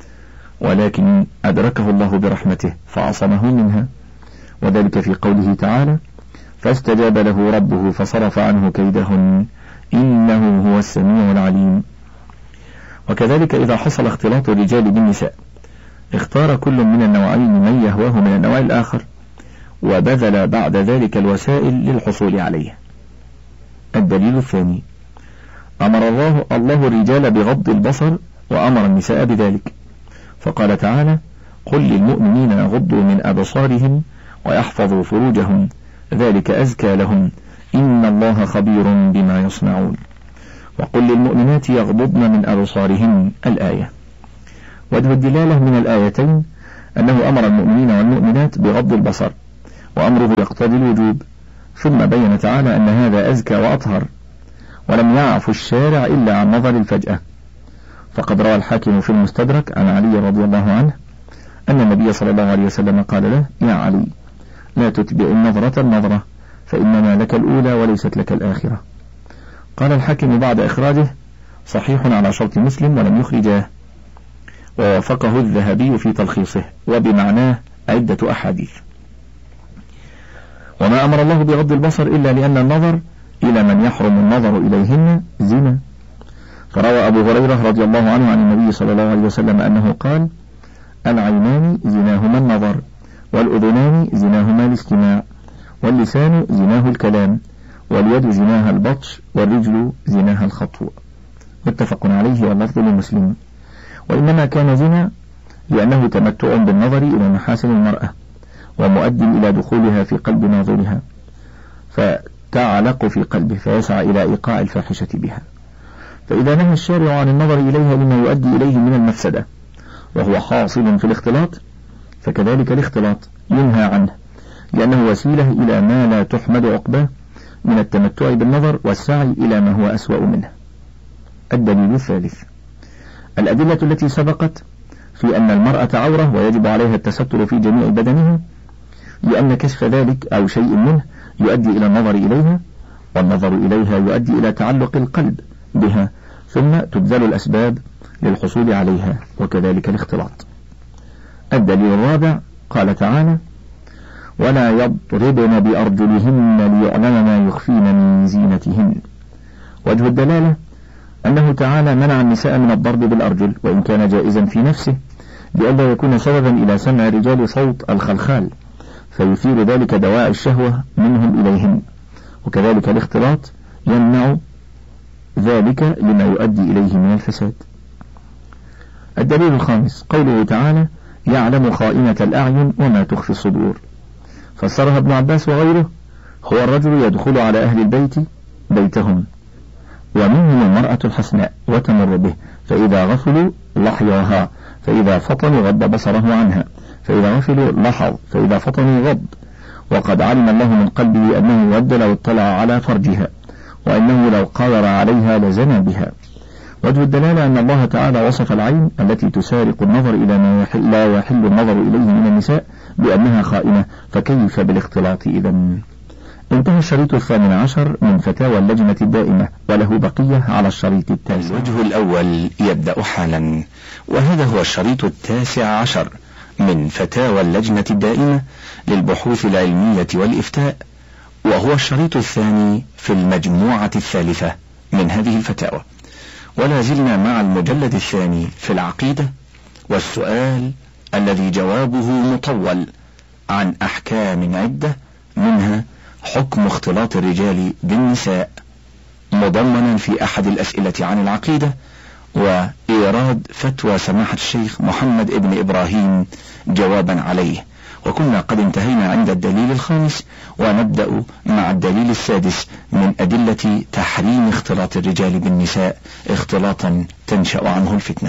S1: ولكن أدركه الله برحمته فعصمه منها، وذلك في قوله تعالى: فاستجاب له ربه فصرف عنه كيدهن إنه هو السميع العليم. وكذلك إذا حصل اختلاط الرجال بالنساء اختار كل من النوعين من يهواه من النوع الآخر، وبذل بعد ذلك الوسائل للحصول عليه. الدليل الثاني: أمر الله الله الرجال بغض البصر وأمر النساء بذلك، فقال تعالى: قل للمؤمنين يغضوا من أبصارهم ويحفظوا فروجهم ذلك أزكى لهم إن الله خبير بما يصنعون. وقل للمؤمنات يغضضن من أبصارهن الآية. وجه الدلالة من الآيتين أنه أمر المؤمنين والمؤمنات بغض البصر، وأمره يقتضي الوجوب، ثم بين تعالى أن هذا أزكى وأطهر، ولم يعف الشارع إلا عن نظر الفجأة. فقد روى الحاكم في المستدرك عن علي رضي الله عنه أن النبي صلى الله عليه وسلم قال له: يا علي، لا تتبع النظرة النظرة، فإنما لك الأولى وليست لك الآخرة. قال الحاكم بعد إخراجه: صحيح على شرط مسلم ولم يخرجاه، ووافقه الذهبي في تلخيصه، وبمعناه عدة أحاديث. وما أمر الله بغض البصر إلا لأن النظر إلى من يحرم النظر إليهن زنا. فروى أبو هريرة رضي الله عنه عن النبي صلى الله عليه وسلم أنه قال: العينان زناهما النظر، والأذنان زناهما الاستماع، واللسان زناه الكلام، واليد زناها البطش، والرجل زناها الخطو. متفق عليه واللفظ لمسلم. وإنما كان زنا لأنه تمتع بالنظر إلى محاسن المرأة، ومؤد إلى دخولها في قلب ناظرها، فتعلق في قلبه فيسعى إلى إيقاع الفاحشة بها. فإذا نهى الشارع عن النظر إليها لما يؤدي إليه من المفسدة وهو حاصل في الاختلاط، فكذلك الاختلاط ينهى عنه، لأنه وسيلة إلى ما لا تحمد عقباه من التمتع بالنظر والسعي إلى ما هو أسوأ منه. الدليل الثالث: الأدلة التي سبقت في أن المرأة عورة ويجب عليها التستر في جميع بدنها، لأن كشف ذلك أو شيء منه يؤدي إلى النظر إليها، والنظر إليها يؤدي إلى تعلق القلب بها، ثم تبذل الأسباب للحصول عليها، وكذلك الاختلاط. الدليل الرابع: قال تعالى: ولا يضربن بأرجلهن ليعلم ما يخفين من زينتهن. وجه الدلالة أنه تعالى منع النساء من الضرب بالأرجل، وإن كان جائزا في نفسه، لئلا يكون سببا إلى سمع الرجال صوت الخلخال فيثير ذلك دواعي الشهوة منهم إليهن، وكذلك الاختلاط يمنع ذلك لما يؤدي إليه من الفساد. الدليل الخامس: قوله تعالى: يعلم خائنة الأعين وما تخفي الصدور. فسرها ابن عباس وغيره: هو الرجل يدخل على أهل البيت بيتهم، ومنهم المرأة الحسناء وتمر به، فإذا غفلوا لحياها، فإذا فطنوا غض بصره عنها، فإذا غفلوا لحظ، فإذا فطنوا غض، وقد علم الله من قلبه أنه ود لو اطلع على فرجها، وأنه لو قادر عليها لزنى بها. وجه الدلالة أن الله تعالى وصف العين التي تسارق النظر إلى ما لا يحل النظر إليه من النساء بأنها خائنة، فكيف بالاختلاط إذن؟ انتهى الشريط الثامن عشر من فتاوى اللجنة الدائمة، وله بقية على الشريط التاسع.
S2: الوجه الأول يبدأ حالا، وهذا هو الشريط التاسع عشر من فتاوى اللجنة الدائمة للبحوث العلمية والإفتاء، وهو الشريط الثاني في المجموعة الثالثة من هذه الفتاوى. ولا زلنا مع المجلد الثاني في العقيدة، والسؤال الذي جوابه مطول عن أحكام عدة، منها حكم اختلاط الرجال بالنساء، مضمنا في أحد الأسئلة عن العقيدة، وإيراد فتوى سماحة الشيخ محمد ابن إبراهيم جوابا عليه. وكنا قد انتهينا عند الدليل الخامس، ونبدأ مع الدليل السادس من أدلة تحريم اختلاط الرجال بالنساء اختلاطا تنشأ عنه الفتنة.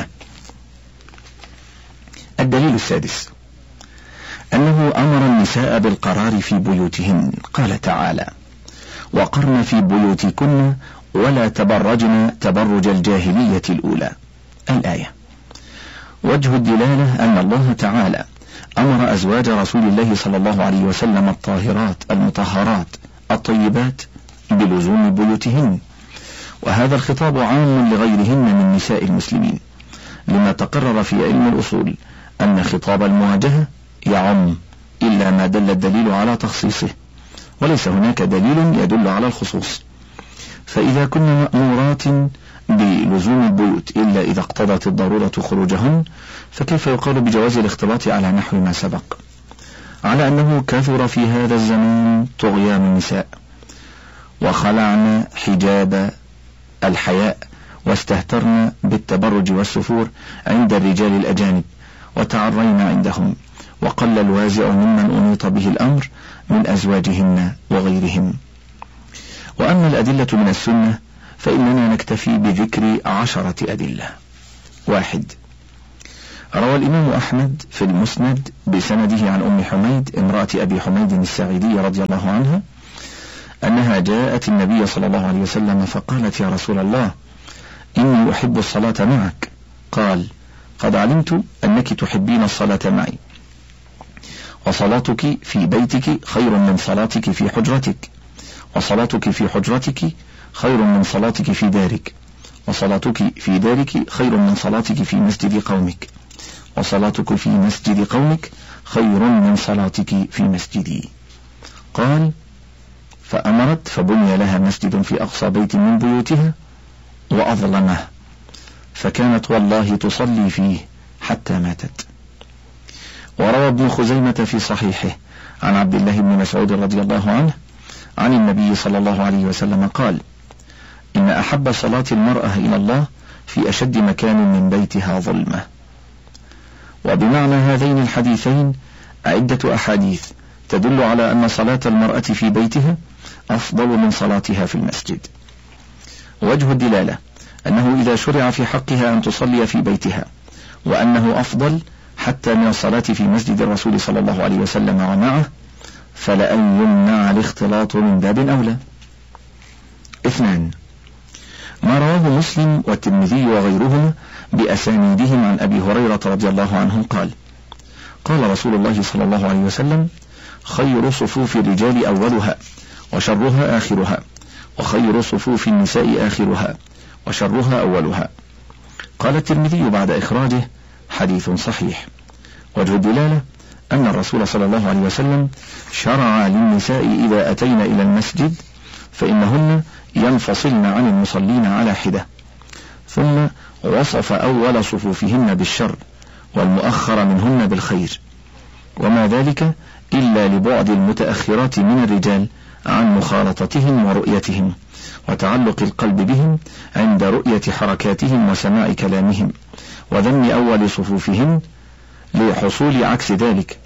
S2: الدليل السادس: أنه أمر النساء بالقرار في بيوتهن، قال تعالى: وقرن في بيوتكن ولا تبرجن تبرج الجاهلية الأولى، الآية. وجه الدلالة أن الله تعالى أمر أزواج رسول الله صلى الله عليه وسلم الطاهرات المطهرات الطيبات بلزوم بيوتهن، وهذا الخطاب عام لغيرهن من نساء المسلمين، لما تقرر في علم الأصول أن خطاب المواجهة يعم إلا ما دل الدليل على تخصيصه، وليس هناك دليل يدل على الخصوص. فإذا كنا مأمورات بلزوم البيوت إلا إذا اقتضت الضرورة خروجهن، فكيف يقال بجواز الاختلاط على نحو ما سبق، على أنه كثر في هذا الزمان طغيان النساء، وخلعن حجاب الحياء، واستهترن بالتبرج والسفور عند الرجال الأجانب، وتعرين عندهم، وقل الوازع ممن أنيط به الأمر من أزواجهن وغيرهم. وأما الأدلة من السنة فإننا نكتفي بذكر عشرة أدلة. واحد، روى الإمام أحمد في المسند بسنده عن أم حميد امرأة أبي حميد الساعدي رضي الله عنها أنها جاءت النبي صلى الله عليه وسلم فقالت: يا رسول الله، إني أحب الصلاة معك. قال: قد علمت أنك تحبين الصلاة معي، وصلاتك في بيتك خير من صلاتك في حجرتك، وصلاتك في حجرتك خير من صلاتك في دارك، وصلاتك في دارك خير من صلاتك في مسجد قومك، وصلاتك في مسجد قومك خير من صلاتك في مسجدي. قال: فأمرت فبني لها مسجد في أقصى بيت من بيوتها وأظلمه، فكانت والله تصلي فيه حتى ماتت. وروى ابن خزيمة في صحيحه عن عبد الله بن مسعود رضي الله عنه عن النبي صلى الله عليه وسلم قال: إن أحب صلاة المرأة إلى الله في أشد مكان من بيتها ظلمة. وبمعنى هذين الحديثين عدة أحاديث تدل على أن صلاة المرأة في بيتها أفضل من صلاتها في المسجد. وجه الدلالة أنه إذا شرع في حقها أن تصلي في بيتها، وأنه أفضل حتى من الصلاة في مسجد الرسول صلى الله عليه وسلم ومعه، فلأن يمنع الاختلاط من باب أولى. اثنان، ما رواه مسلم والترمذي وغيرهما بأسانيدهم عن أبي هريرة رضي الله عنه قال: قال رسول الله صلى الله عليه وسلم: خير صفوف الرجال أولها، وشرها آخرها، وخير صفوف النساء آخرها، وشرها أولها. قال الترمذي بعد إخراجه: حديث صحيح. وجه الدلالة أن الرسول صلى الله عليه وسلم شرع للنساء إذا أتين إلى المسجد فإنهن ينفصلن عن المصلين على حدة، ثم وصف أول صفوفهن بالشر والمؤخر منهن بالخير، وما ذلك إلا لبعد المتأخرات من الرجال عن مخالطتهم ورؤيتهم، وتعلق القلب بهم عند رؤية حركاتهم وسماع كلامهم، وذم أول صفوفهم لحصول عكس ذلك.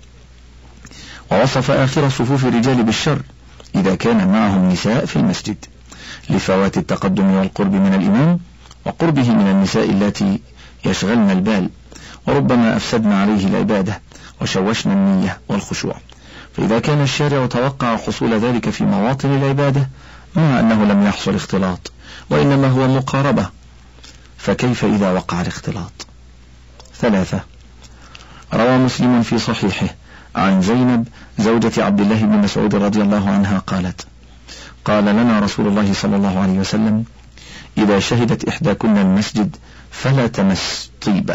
S2: ووصف آخر صفوف الرجال بالشر إذا كان معهم نساء في المسجد، لفوات التقدم والقرب من الإمام، وقربه من النساء التي يشغلن البال، وربما أفسدن عليه العبادة وشوشن النية والخشوع. فإذا كان الشارع توقع حصول ذلك في مواطن العبادة مع أنه لم يحصل اختلاط وإنما هو مقاربة، فكيف إذا وقع الاختلاط؟ ثلاثة، روى مسلم في صحيحه عن زينب زوجة عبد الله بن مسعود رضي الله عنها قالت: قال لنا رسول الله صلى الله عليه وسلم: إذا شهدت إحداكن المسجد فلا تمس طيبا.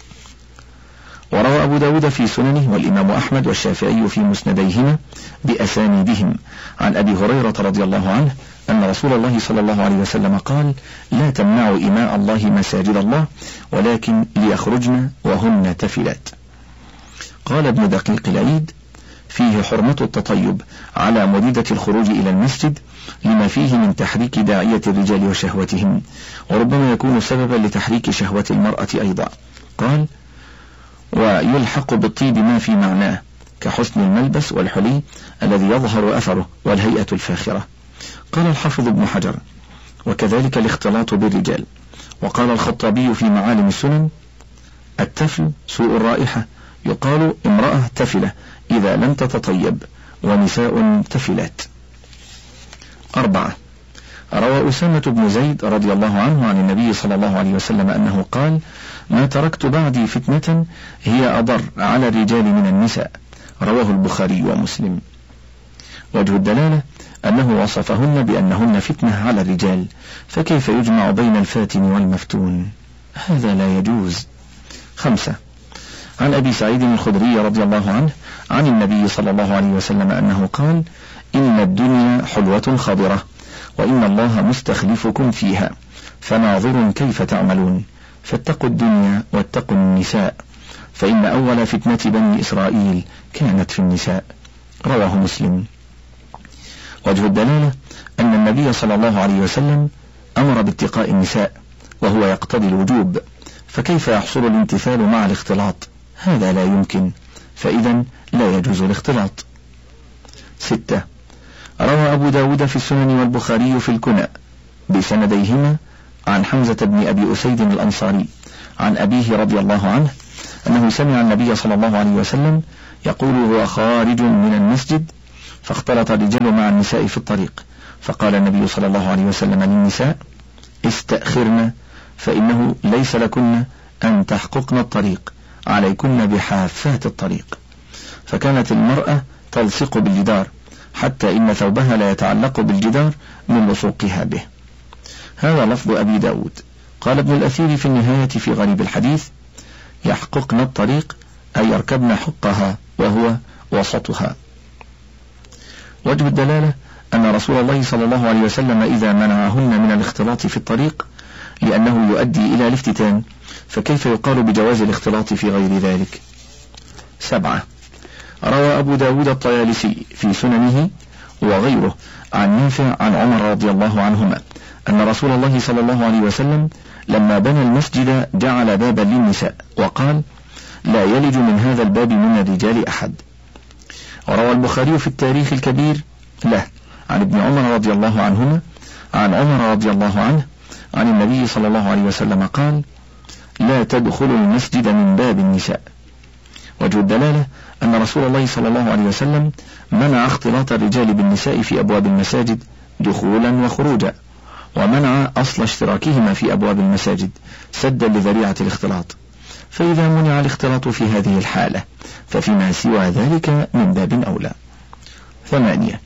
S2: وروى أبو داود في سننه والإمام أحمد والشافعي في مسنديهما بأسانيدهم عن أبي هريرة رضي الله عنه أن رسول الله صلى الله عليه وسلم قال: لا تمنعوا إماء الله مساجد الله، ولكن ليخرجن وهن تفلات. قال ابن دقيق العيد: فيه حرمة التطيب على مريدة الخروج إلى المسجد لما فيه من تحريك داعية الرجال وشهوتهم، وربما يكون سببا لتحريك شهوة المرأة أيضا. قال: ويلحق بالطيب ما في معناه كحسن الملبس والحلي الذي يظهر أثره والهيئة الفاخرة. قال الحافظ ابن حجر: وكذلك الاختلاط بالرجال. وقال الخطابي في معالم السنن: التفل سوء الرائحة، يقال امرأة تفلة إذا لم تتطيب، ونساء تفلات. أربعة، روى أسامة بن زيد رضي الله عنه عن النبي صلى الله عليه وسلم أنه قال: ما تركت بعدي فتنة هي أضر على الرجال من النساء. رواه البخاري ومسلم. وجه الدلالة أنه وصفهن بأنهن فتنة على الرجال، فكيف يجمع بين الفاتن والمفتون؟ هذا لا يجوز. خمسة، عن أبي سعيد الخدري رضي الله عنه عن النبي صلى الله عليه وسلم أنه قال: إن الدنيا حلوة خضرة، وإن الله مستخلفكم فيها، فناظر كيف تعملون، فاتقوا الدنيا واتقوا النساء، فإن أول فتنة بني إسرائيل كانت في النساء. رواه مسلم. وجه الدلالة أن النبي صلى الله عليه وسلم أمر باتقاء النساء، وهو يقتضي الوجوب، فكيف يحصل الامتثال مع الاختلاط؟ هذا لا يمكن، فإذا لا يجوز الاختلاط. ستة، روى أبو داود في السنن والبخاري في الكنى بسنديهما عن حمزة بن أبي أسيد الأنصاري عن أبيه رضي الله عنه أنه سمع النبي صلى الله عليه وسلم يقول هو خارج من المسجد: فاختلط الرجال مع النساء في الطريق، فقال النبي صلى الله عليه وسلم للنساء: استأخرن، فإنه ليس لكن أن تحققن الطريق، عليكن بحافات الطريق. فكانت المرأة تلصق بالجدار حتى إن ثوبها لا يتعلق بالجدار من لصوقها به. هذا لفظ أبي داود. قال ابن الأثير في النهاية في غريب الحديث: يحققن الطريق أي يركبن حقها وهو وسطها. وجه الدلالة أن رسول الله صلى الله عليه وسلم إذا منعهن من الاختلاط في الطريق لأنه يؤدي إلى الافتتان، فكيف يقال بجواز الاختلاط في غير ذلك؟ سبعة. روى أبو داود الطيالسي في سننه وغيره عن نافع عن عمر رضي الله عنهما أن رسول الله صلى الله عليه وسلم لما بنى المسجد جعل بابا للنساء وقال: لا يلج من هذا الباب من الرجال أحد. وروى البخاري في التاريخ الكبير له عن ابن عمر رضي الله عنهما عن عمر رضي الله عنه عن النبي صلى الله عليه وسلم قال: لا تدخل المسجد من باب النساء. وجه الدلالة أن رسول الله صلى الله عليه وسلم منع اختلاط الرجال بالنساء في أبواب المساجد دخولا وخروجا، ومنع أصل اشتراكهما في أبواب المساجد سدا لذريعة الاختلاط، فإذا منع الاختلاط في هذه الحالة ففيما سوى ذلك من باب أولى. ثمانية.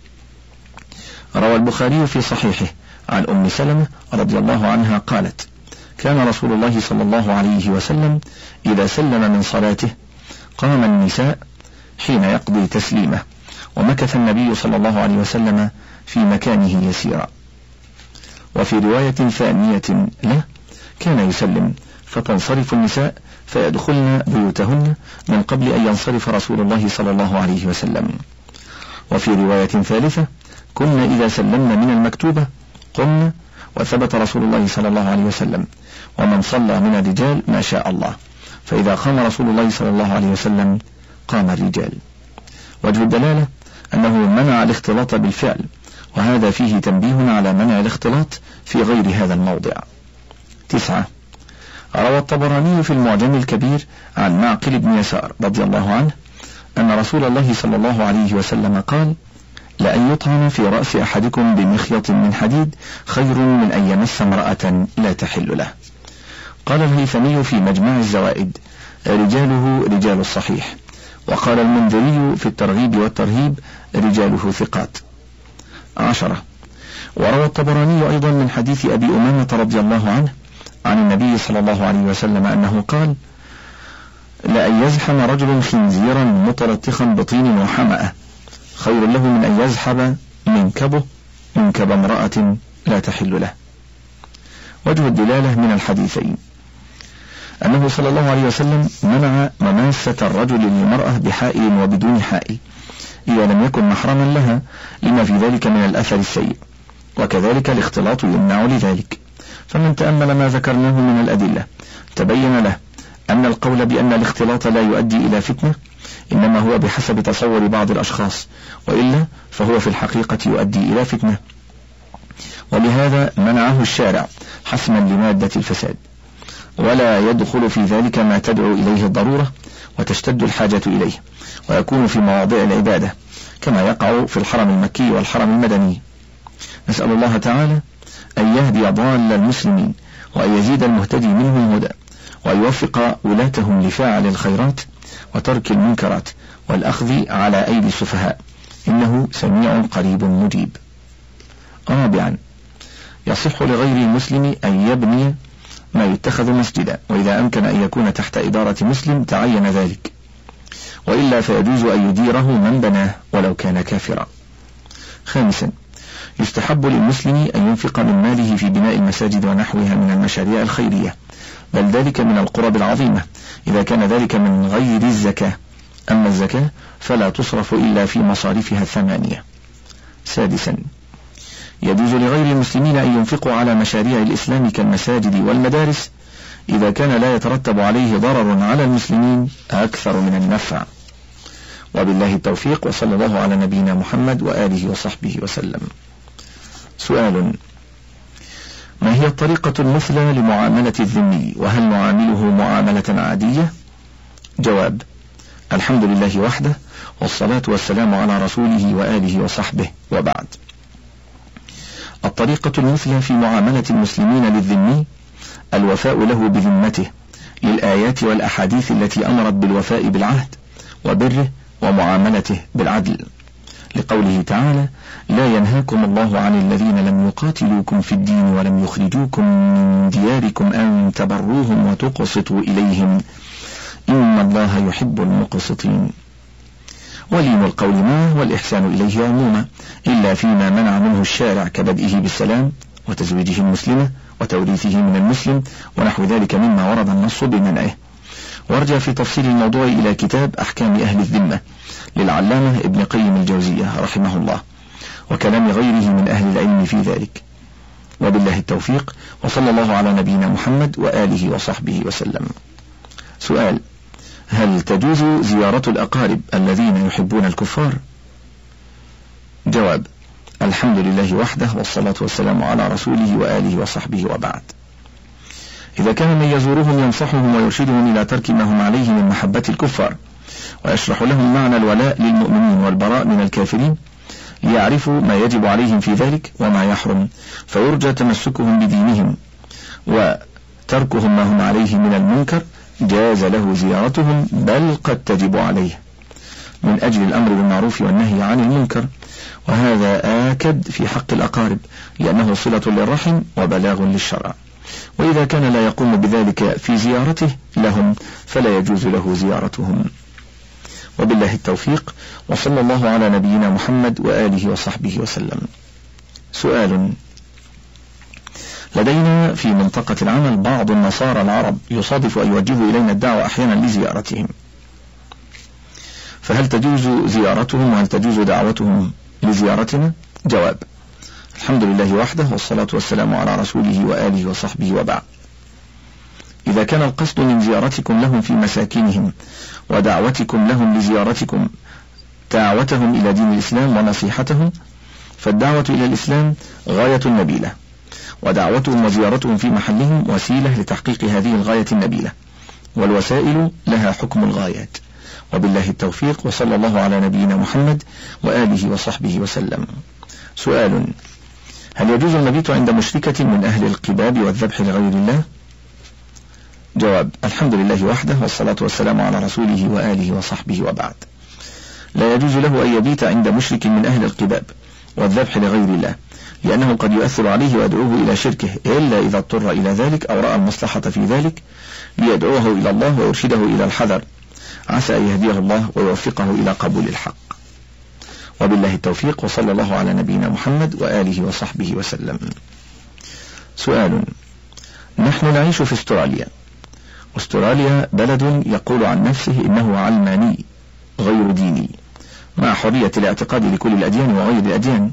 S2: روى البخاري في صحيحه عن أم سلمة رضي الله عنها قالت: كان رسول الله صلى الله عليه وسلم إذا سلم من صلاته قام النساء حين يقضي تسليمه، ومكث النبي صلى الله عليه وسلم في مكانه يسيرا. وفي رواية ثانية له كان يسلم فتنصرف النساء فيدخلن بيوتهن من قبل أن ينصرف رسول الله صلى الله عليه وسلم. وفي رواية ثالثة: كنا إذا سلمنا من المكتوبة قمنا، وثبت رسول الله صلى الله عليه وسلم: ومن صلى من الرجال ما شاء الله، فإذا قام رسول الله صلى الله عليه وسلم قام الرجال. وجه الدلالة أنه منع الاختلاط بالفعل، وهذا فيه تنبيه على منع الاختلاط في غير هذا الموضع. تسعة. روى الطبراني في المعجم الكبير عن معقل بن يسار رضي الله عنه أن رسول الله صلى الله عليه وسلم قال: لأن يطعن في رأس أحدكم بمخيط من حديد خير من أن يمس امرأة لا تحل له. قال الهيثمي في مجمع الزوائد: رجاله رجال الصحيح. وقال المنذري في الترغيب والترهيب: رجاله ثقات. عشرة. وروى الطبراني أيضا من حديث أبي أمامة رضي الله عنه عن النبي صلى الله عليه وسلم أنه قال: لأن يزحم رجل خنزيرا متلطخا بطين وحمأة خير له من أن يزحب منكبه منكب امرأة لا تحل له. وجه الدلالة من الحديثين أنه صلى الله عليه وسلم منع مماسة الرجل للمرأة بحائل وبدون حائل إذا لم يكن محرما لها لما في ذلك من الأثر السيء، وكذلك الاختلاط يمنع لذلك. فمن تأمل ما ذكرناه من الأدلة تبين له أن القول بأن الاختلاط لا يؤدي إلى فتنة إنما هو بحسب تصور بعض الأشخاص، وإلا فهو في الحقيقة يؤدي إلى فتنة، ولهذا منعه الشارع حسما لمادة الفساد، ولا يدخل في ذلك ما تدعو إليه الضرورة وتشتد الحاجة إليه، ويكون في مواضع العبادة كما يقع في الحرم المكي والحرم المدني. نسأل الله تعالى أن يهدي ضال المسلمين، وأن يزيد المهتدي منهم هدى، وأن يوفق ولاتهم لفاعل الخيرات وترك المنكرات والأخذ على أيدي السفهاء، إنه سميع قريب مجيب. رابعا، يصح لغير المسلم أن يبني ما يتخذ مسجدا، وإذا أمكن أن يكون تحت إدارة مسلم تعين ذلك، وإلا فيجوز أن يديره من بناه ولو كان كافرا. خامسا، يستحب للمسلم أن ينفق من ماله في بناء المساجد ونحوها من المشاريع الخيرية، بل ذلك من القرب العظيمة إذا كان ذلك من غير الزكاة، أما الزكاة فلا تصرف إلا في مصارفها الثمانية. سادسا، يجوز لغير المسلمين أن ينفقوا على مشاريع الإسلام كالمساجد والمدارس إذا كان لا يترتب عليه ضرر على المسلمين أكثر من النفع. وبالله التوفيق، وصلى الله على نبينا محمد وآله وصحبه وسلم. سؤال: ما هي الطريقة المثلى لمعاملة الذمي، وهل نعامله معاملة عادية؟ جواب: الحمد لله وحده، والصلاة والسلام على رسوله وآله وصحبه، وبعد. الطريقة المثلى في معاملة المسلمين للذمي الوفاء له بذمته، للآيات والأحاديث التي أمرت بالوفاء بالعهد وبره ومعاملته بالعدل، لقوله تعالى: لا ينهاكم الله عن الذين لم يقاتلوكم في الدين ولم يخرجوكم من دياركم أن تبروهم وتقسطوا إليهم إن الله يحب المقسطين. ولين القول معه والإحسان إليه عموما، إلا فيما منع منه الشارع كبدئه بالسلام وتزويجه المسلمة وتوريثه من المسلم ونحو ذلك مما ورد النص بمنعه. وارجع في تفصيل الموضوع إلى كتاب أحكام أهل الذمة للعلامة ابن قيم الجوزية رحمه الله، وكلام غيره من أهل العلم في ذلك. وبالله التوفيق، وصلى الله على نبينا محمد وآله وصحبه وسلم. سؤال: هل تجوز زيارة الأقارب الذين يحبون الكفار؟ جواب: الحمد لله وحده، والصلاة والسلام على رسوله وآله وصحبه، وبعد. إذا كان من يزورهم ينصحهم ويرشدهم إلى ترك ما هم عليه من محبة الكفار، ويشرح لهم معنى الولاء للمؤمنين والبراء من الكافرين، ليعرفوا ما يجب عليهم في ذلك وما يحرم، فيرجى تمسكهم بدينهم وتركهم ما هم عليه من المنكر، جاز له زيارتهم، بل قد تجب عليه من أجل الأمر بالمعروف والنهي عن المنكر، وهذا آكد في حق الأقارب لأنه صلة للرحم وبلاغ للشرع. وإذا كان لا يقوم بذلك في زيارته لهم فلا يجوز له زيارتهم. وبالله التوفيق، وصلى الله على نبينا محمد وآله وصحبه وسلم. سؤال: لدينا في منطقة العمل بعض النصارى العرب يصادف أن يوجهوا إلينا الدعوة أحيانا لزيارتهم، فهل تجوز زيارتهم وهل تجوز دعوتهم لزيارتنا؟ جواب: الحمد لله وحده، والصلاة والسلام على رسوله وآله وصحبه، وبعد. إذا كان القصد من زيارتكم لهم في مساكنهم ودعوتكم لهم لزيارتكم دعوتهم إلى دين الإسلام ونصيحتهم، فالدعوة إلى الإسلام غاية نبيلة، ودعوتهم وزيارتهم في محلهم وسيلة لتحقيق هذه الغاية النبيلة، والوسائل لها حكم الغايات. وبالله التوفيق، وصلى الله على نبينا محمد وآله وصحبه وسلم. سؤال: هل يجوز المبيت عند مشركة من أهل القباب والذبح لغير الله؟ جواب: الحمد لله وحده، والصلاة والسلام على رسوله وآله وصحبه، وبعد. لا يجوز له أن يبيت عند مشرك من أهل القباب والذبح لغير الله، لأنه قد يؤثر عليه ويدعوه إلى شركه، إلا إذا اضطر إلى ذلك أو رأى المصلحة في ذلك ليدعوه إلى الله ويرشده إلى الحذر، عسى أن يهديه الله ويوفقه إلى قبول الحق. وبالله التوفيق، وصلى الله على نبينا محمد وآله وصحبه وسلم. سؤال: نحن نعيش في استراليا، واستراليا بلد يقول عن نفسه إنه علماني غير ديني، مع حرية الاعتقاد لكل الأديان وغير الأديان،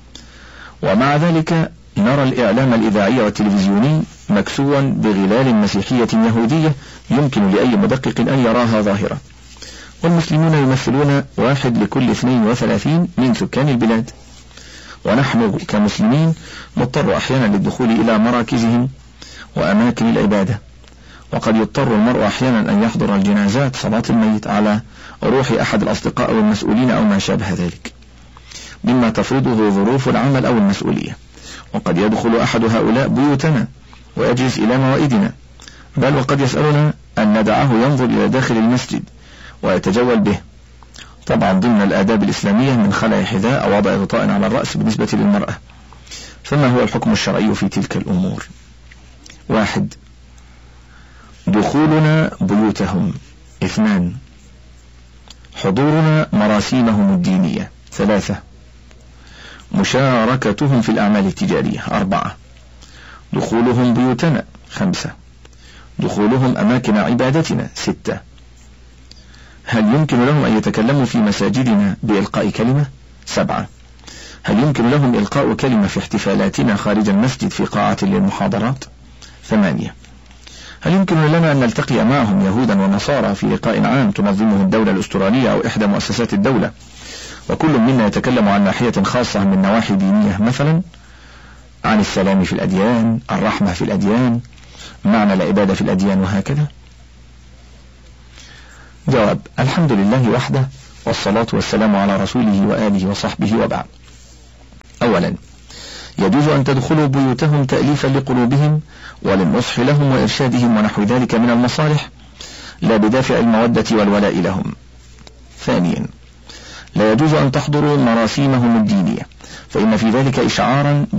S2: ومع ذلك نرى الإعلام الإذاعي والتلفزيوني مكسوا بغلال مسيحية يهودية يمكن لأي مدقق أن يراها ظاهرة، والمسلمون يمثلون واحد لكل اثنين وثلاثين من سكان البلاد، ونحن كمسلمين نضطر أحيانا للدخول إلى مراكزهم وأماكن العبادة، وقد يضطر المرء أحيانا أن يحضر الجنازات صلاة الميت على روح أحد الأصدقاء والمسؤولين أو ما شابه ذلك، مما تفرضه ظروف العمل أو المسؤولية. وقد يدخل أحد هؤلاء بيوتنا ويجلس إلى موائدنا، بل وقد يسألنا أن ندعه ينظر إلى داخل المسجد ويتجول به، طبعا ضمن الآداب الإسلامية من خلع حذاء أو وضع غطاء على الرأس بالنسبة للمرأة. فما هو الحكم الشرعي في تلك الأمور؟ واحد: دخولنا بيوتهم. اثنان: حضورنا مراسيمهم الدينية. ثلاثة: مشاركتهم في الأعمال التجارية. أربعة: دخولهم بيوتنا. خمسة: دخولهم أماكن عبادتنا. ستة: هل يمكن لهم أن يتكلموا في مساجدنا بإلقاء كلمة؟ سبعة: هل يمكن لهم إلقاء كلمة في احتفالاتنا خارج المسجد في قاعة للمحاضرات؟ ثمانية: هل يمكن لنا أن نلتقي معهم يهودا ونصارى في لقاء عام تنظمه الدولة الأسترالية أو إحدى مؤسسات الدولة، وكل منا يتكلم عن ناحية خاصة من نواحي دينية مثلا، عن السلام في الأديان، الرحمة في الأديان، معنى العبادة في الأديان وهكذا؟ جواب: الحمد لله وحده، والصلاة والسلام على رسوله وآله وصحبه، وبعد. أولا، يجوز أن تدخلوا بيوتهم تأليفا لقلوبهم وللنصح لهم وإرشادهم ونحو ذلك من المصالح، لا بدافع المودة والولاء لهم. ثانيا، لا يجوز أن تحضروا مراسيمهم الدينية، فإن في ذلك إشعارا